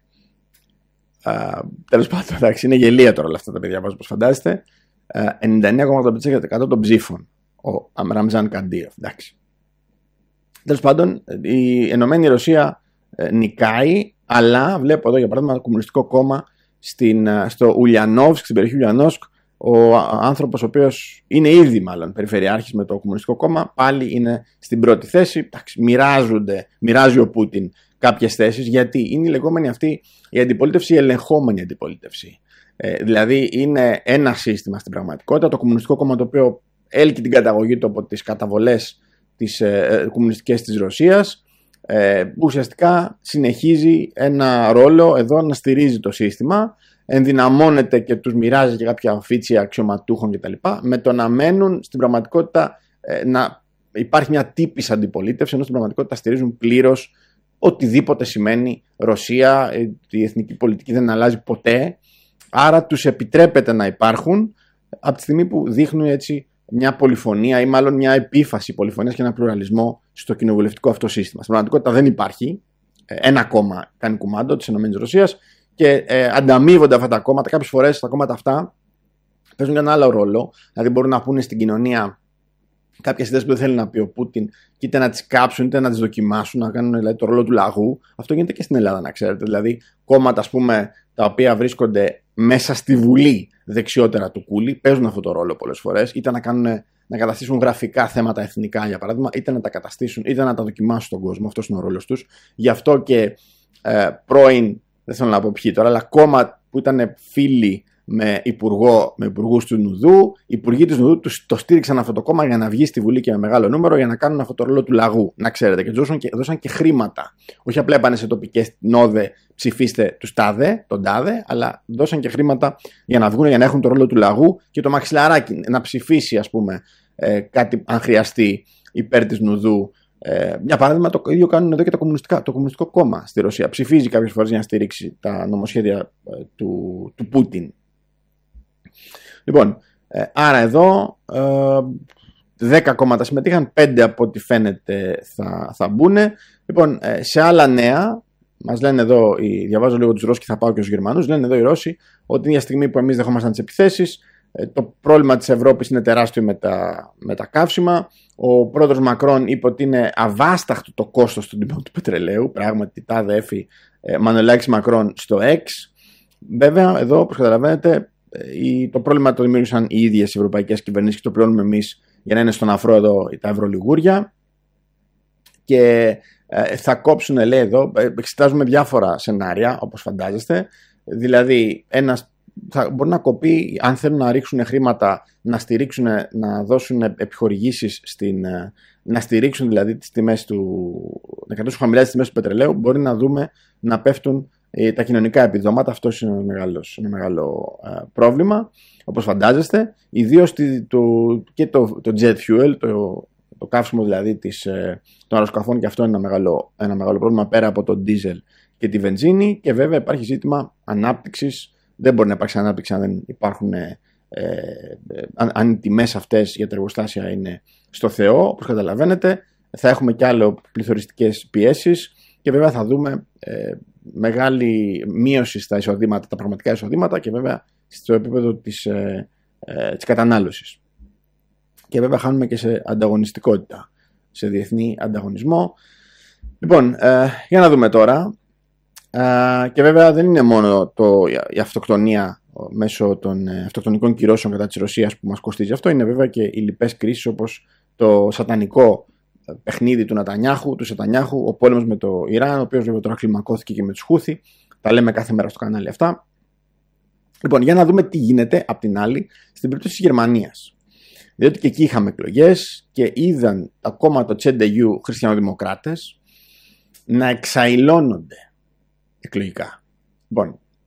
Uh, τέλος πάντων, εντάξει, είναι γελία τώρα όλα αυτά τα παιδιά, όπως φαντάζεστε. Uh, ενενήντα εννέα κόμμα ογδόντα πέντε τοις εκατό των ψήφων ο Ραμζάν Καντήροφ. Εντάξει. Τέλος πάντων, η Ενωμένη Ρωσία ε, νικάει, αλλά βλέπω εδώ για παράδειγμα το Κομμουνιστικό Κόμμα στην, στο Ουλιανόβσκ, στην περιοχή Ουλιανόβσκ, ο άνθρωπος ο οποίος είναι ήδη μάλλον περιφερειάρχης με το Κομμουνιστικό Κόμμα, πάλι είναι στην πρώτη θέση. Εντάξει, μοιράζονται, μοιράζει ο Πούτιν κάποιες θέσεις, γιατί είναι η λεγόμενη αυτή η αντιπολίτευση, η ελεγχόμενη αντιπολίτευση. Ε, δηλαδή είναι ένα σύστημα στην πραγματικότητα, το Κομμουνιστικό Κόμμα, το οποίο έλκει την καταγωγή του από τις καταβολές τις ε, κομμουνιστικές της Ρωσίας, ε, που ουσιαστικά συνεχίζει ένα ρόλο εδώ να στηρίζει το σύστημα, ενδυναμώνεται και τους μοιράζει και κάποια οφίτσια αξιωματούχων κτλ. Με το να μένουν στην πραγματικότητα ε, να υπάρχει μια τύπης αντιπολίτευση, ενώ στην πραγματικότητα στηρίζουν πλήρως οτιδήποτε σημαίνει Ρωσία, ε, η εθνική πολιτική δεν αλλάζει ποτέ, άρα τους επιτρέπεται να υπάρχουν από τη στιγμή που δείχνουν έτσι μια πολυφωνία ή μάλλον μια επίφαση πολυφωνίας και ένα πλουραλισμό στο κοινοβουλευτικό αυτό σύστημα. Στην πραγματικότητα δεν υπάρχει. Ένα κόμμα κάνει κουμάντο της ΗΠΑ και ε, ανταμείβονται αυτά τα κόμματα. Κάποιες φορές τα κόμματα αυτά παίζουν και ένα άλλο ρόλο. Δηλαδή μπορούν να πούνε στην κοινωνία κάποιες ιδέες που δεν θέλει να πει ο Πούτιν, και είτε να τις κάψουν είτε να τις δοκιμάσουν, να κάνουν δηλαδή, το ρόλο του λαγού. Αυτό γίνεται και στην Ελλάδα, να ξέρετε. Δηλαδή, κόμματα, ας πούμε, τα οποία βρίσκονται μέσα στη Βουλή δεξιότερα του κούλι, παίζουν αυτό το ρόλο πολλές φορές, είτε να, κάνουν, να καταστήσουν γραφικά θέματα εθνικά, για παράδειγμα, είτε να τα καταστήσουν, είτε να τα δοκιμάσουν στον κόσμο. Αυτός είναι ο ρόλος τους. Γι' αυτό και ε, πρώην, δεν θέλω να πω ποιοι τώρα, αλλά κόμμα που ήταν φίλοι με, υπουργό, με υπουργούς του Νουδού, οι υπουργοί του Νουδού τους, το στήριξαν αυτό το κόμμα για να βγει στη Βουλή και με μεγάλο νούμερο για να κάνουν αυτό το ρόλο του λαγού. Να ξέρετε, και δώσαν και, δώσαν και χρήματα. Όχι απλά έπανε σε τοπικές νόδε, ψηφίστε του τάδε, τον τάδε, αλλά δώσαν και χρήματα για να βγουν, για να έχουν το ρόλο του λαγού και το μαξιλαράκι να ψηφίσει, ας πούμε, ε, κάτι αν χρειαστεί υπέρ της Νουδού. Ε, για παράδειγμα, το ίδιο κάνουν εδώ και το, το Κομμουνιστικό Κόμμα στη Ρωσία. Ψηφίζει κάποιες φορές για να στηρίξει τα νομοσχέδια ε, του, του Πούτιν. Λοιπόν, ε, άρα εδώ ε, δέκα κόμματα συμμετείχαν, πέντε από ό,τι φαίνεται θα, θα μπουν. Λοιπόν, ε, σε άλλα νέα, μας λένε εδώ, οι, διαβάζω λίγο τους Ρώσους και θα πάω και στους Γερμανούς, λένε εδώ οι Ρώσοι ότι την ίδια στιγμή που εμείς δεχόμασταν τις επιθέσεις, ε, το πρόβλημα της Ευρώπης είναι τεράστιο με τα, με τα καύσιμα. Ο πρόεδρος Μακρόν είπε ότι είναι αβάσταχτο το κόστος του τιμών του πετρελαίου, πράγματι τάδε έφη ε, Μανολάκης Μακρόν στο X. Βέβαια, εδώ, όπως καταλαβαίνετε, το πρόβλημα το δημιούργησαν οι ίδιες οι ευρωπαϊκές κυβερνήσεις και το πληρώνουμε εμείς για να είναι στον αφρό εδώ τα ευρωλιγούρια. Και ε, θα κόψουν, λέει εδώ, εξετάζουμε διάφορα σενάρια, όπως φαντάζεστε. Δηλαδή, ένας θα μπορεί να κοπεί, αν θέλουν να ρίξουν χρήματα, να στηρίξουν, να δώσουν επιχορηγήσεις, στην, να στηρίξουν δηλαδή τις τιμές του, να κρατήσουν χαμηλά τις τιμές του πετρελαίου, μπορεί να δούμε να πέφτουν τα κοινωνικά επιδόματα. Αυτό είναι ένα μεγάλο, ένα μεγάλο uh, πρόβλημα, όπως φαντάζεστε. Ιδίως το, και το, το jet fuel, το, το καύσιμο δηλαδή της, των αεροσκαφών, και αυτό είναι ένα μεγάλο, ένα μεγάλο πρόβλημα πέρα από το diesel και τη βενζίνη. Και βέβαια υπάρχει ζήτημα ανάπτυξης. Δεν μπορεί να υπάρξει ανάπτυξη αν δεν υπάρχουν, ε, ε, αν, αν οι τιμές αυτές για τα εργοστάσια είναι στο Θεό. Όπως καταλαβαίνετε, θα έχουμε και άλλο πληθωριστικές πιέσεις και βέβαια θα δούμε ε, μεγάλη μείωση στα εισοδήματα, τα πραγματικά εισοδήματα, και βέβαια στο επίπεδο της, ε, ε, της κατανάλωσης. Και βέβαια χάνουμε και σε ανταγωνιστικότητα, σε διεθνή ανταγωνισμό. Λοιπόν, ε, για να δούμε τώρα. Ε, και βέβαια δεν είναι μόνο το, η αυτοκτονία μέσω των ε, αυτοκτονικών κυρώσεων κατά της Ρωσίας που μας κοστίζει αυτό. Είναι βέβαια και οι λοιπές κρίσεις, όπως το σατανικό παιχνίδι του Νετανιάχου, του Σατανιάχου, ο πόλεμος με το Ιράν, ο οποίος βέβαια τώρα κλιμακώθηκε και με τους Χούθη. Τα λέμε κάθε μέρα στο κανάλι αυτά. Λοιπόν, για να δούμε τι γίνεται απ' την άλλη στην περίπτωση της Γερμανίας. Διότι και εκεί είχαμε εκλογές και είδαν τα κόμματα τσέ ντι γιου, χριστιανοδημοκράτες, να εξαϊλώνονται εκλογικά. Λοιπόν,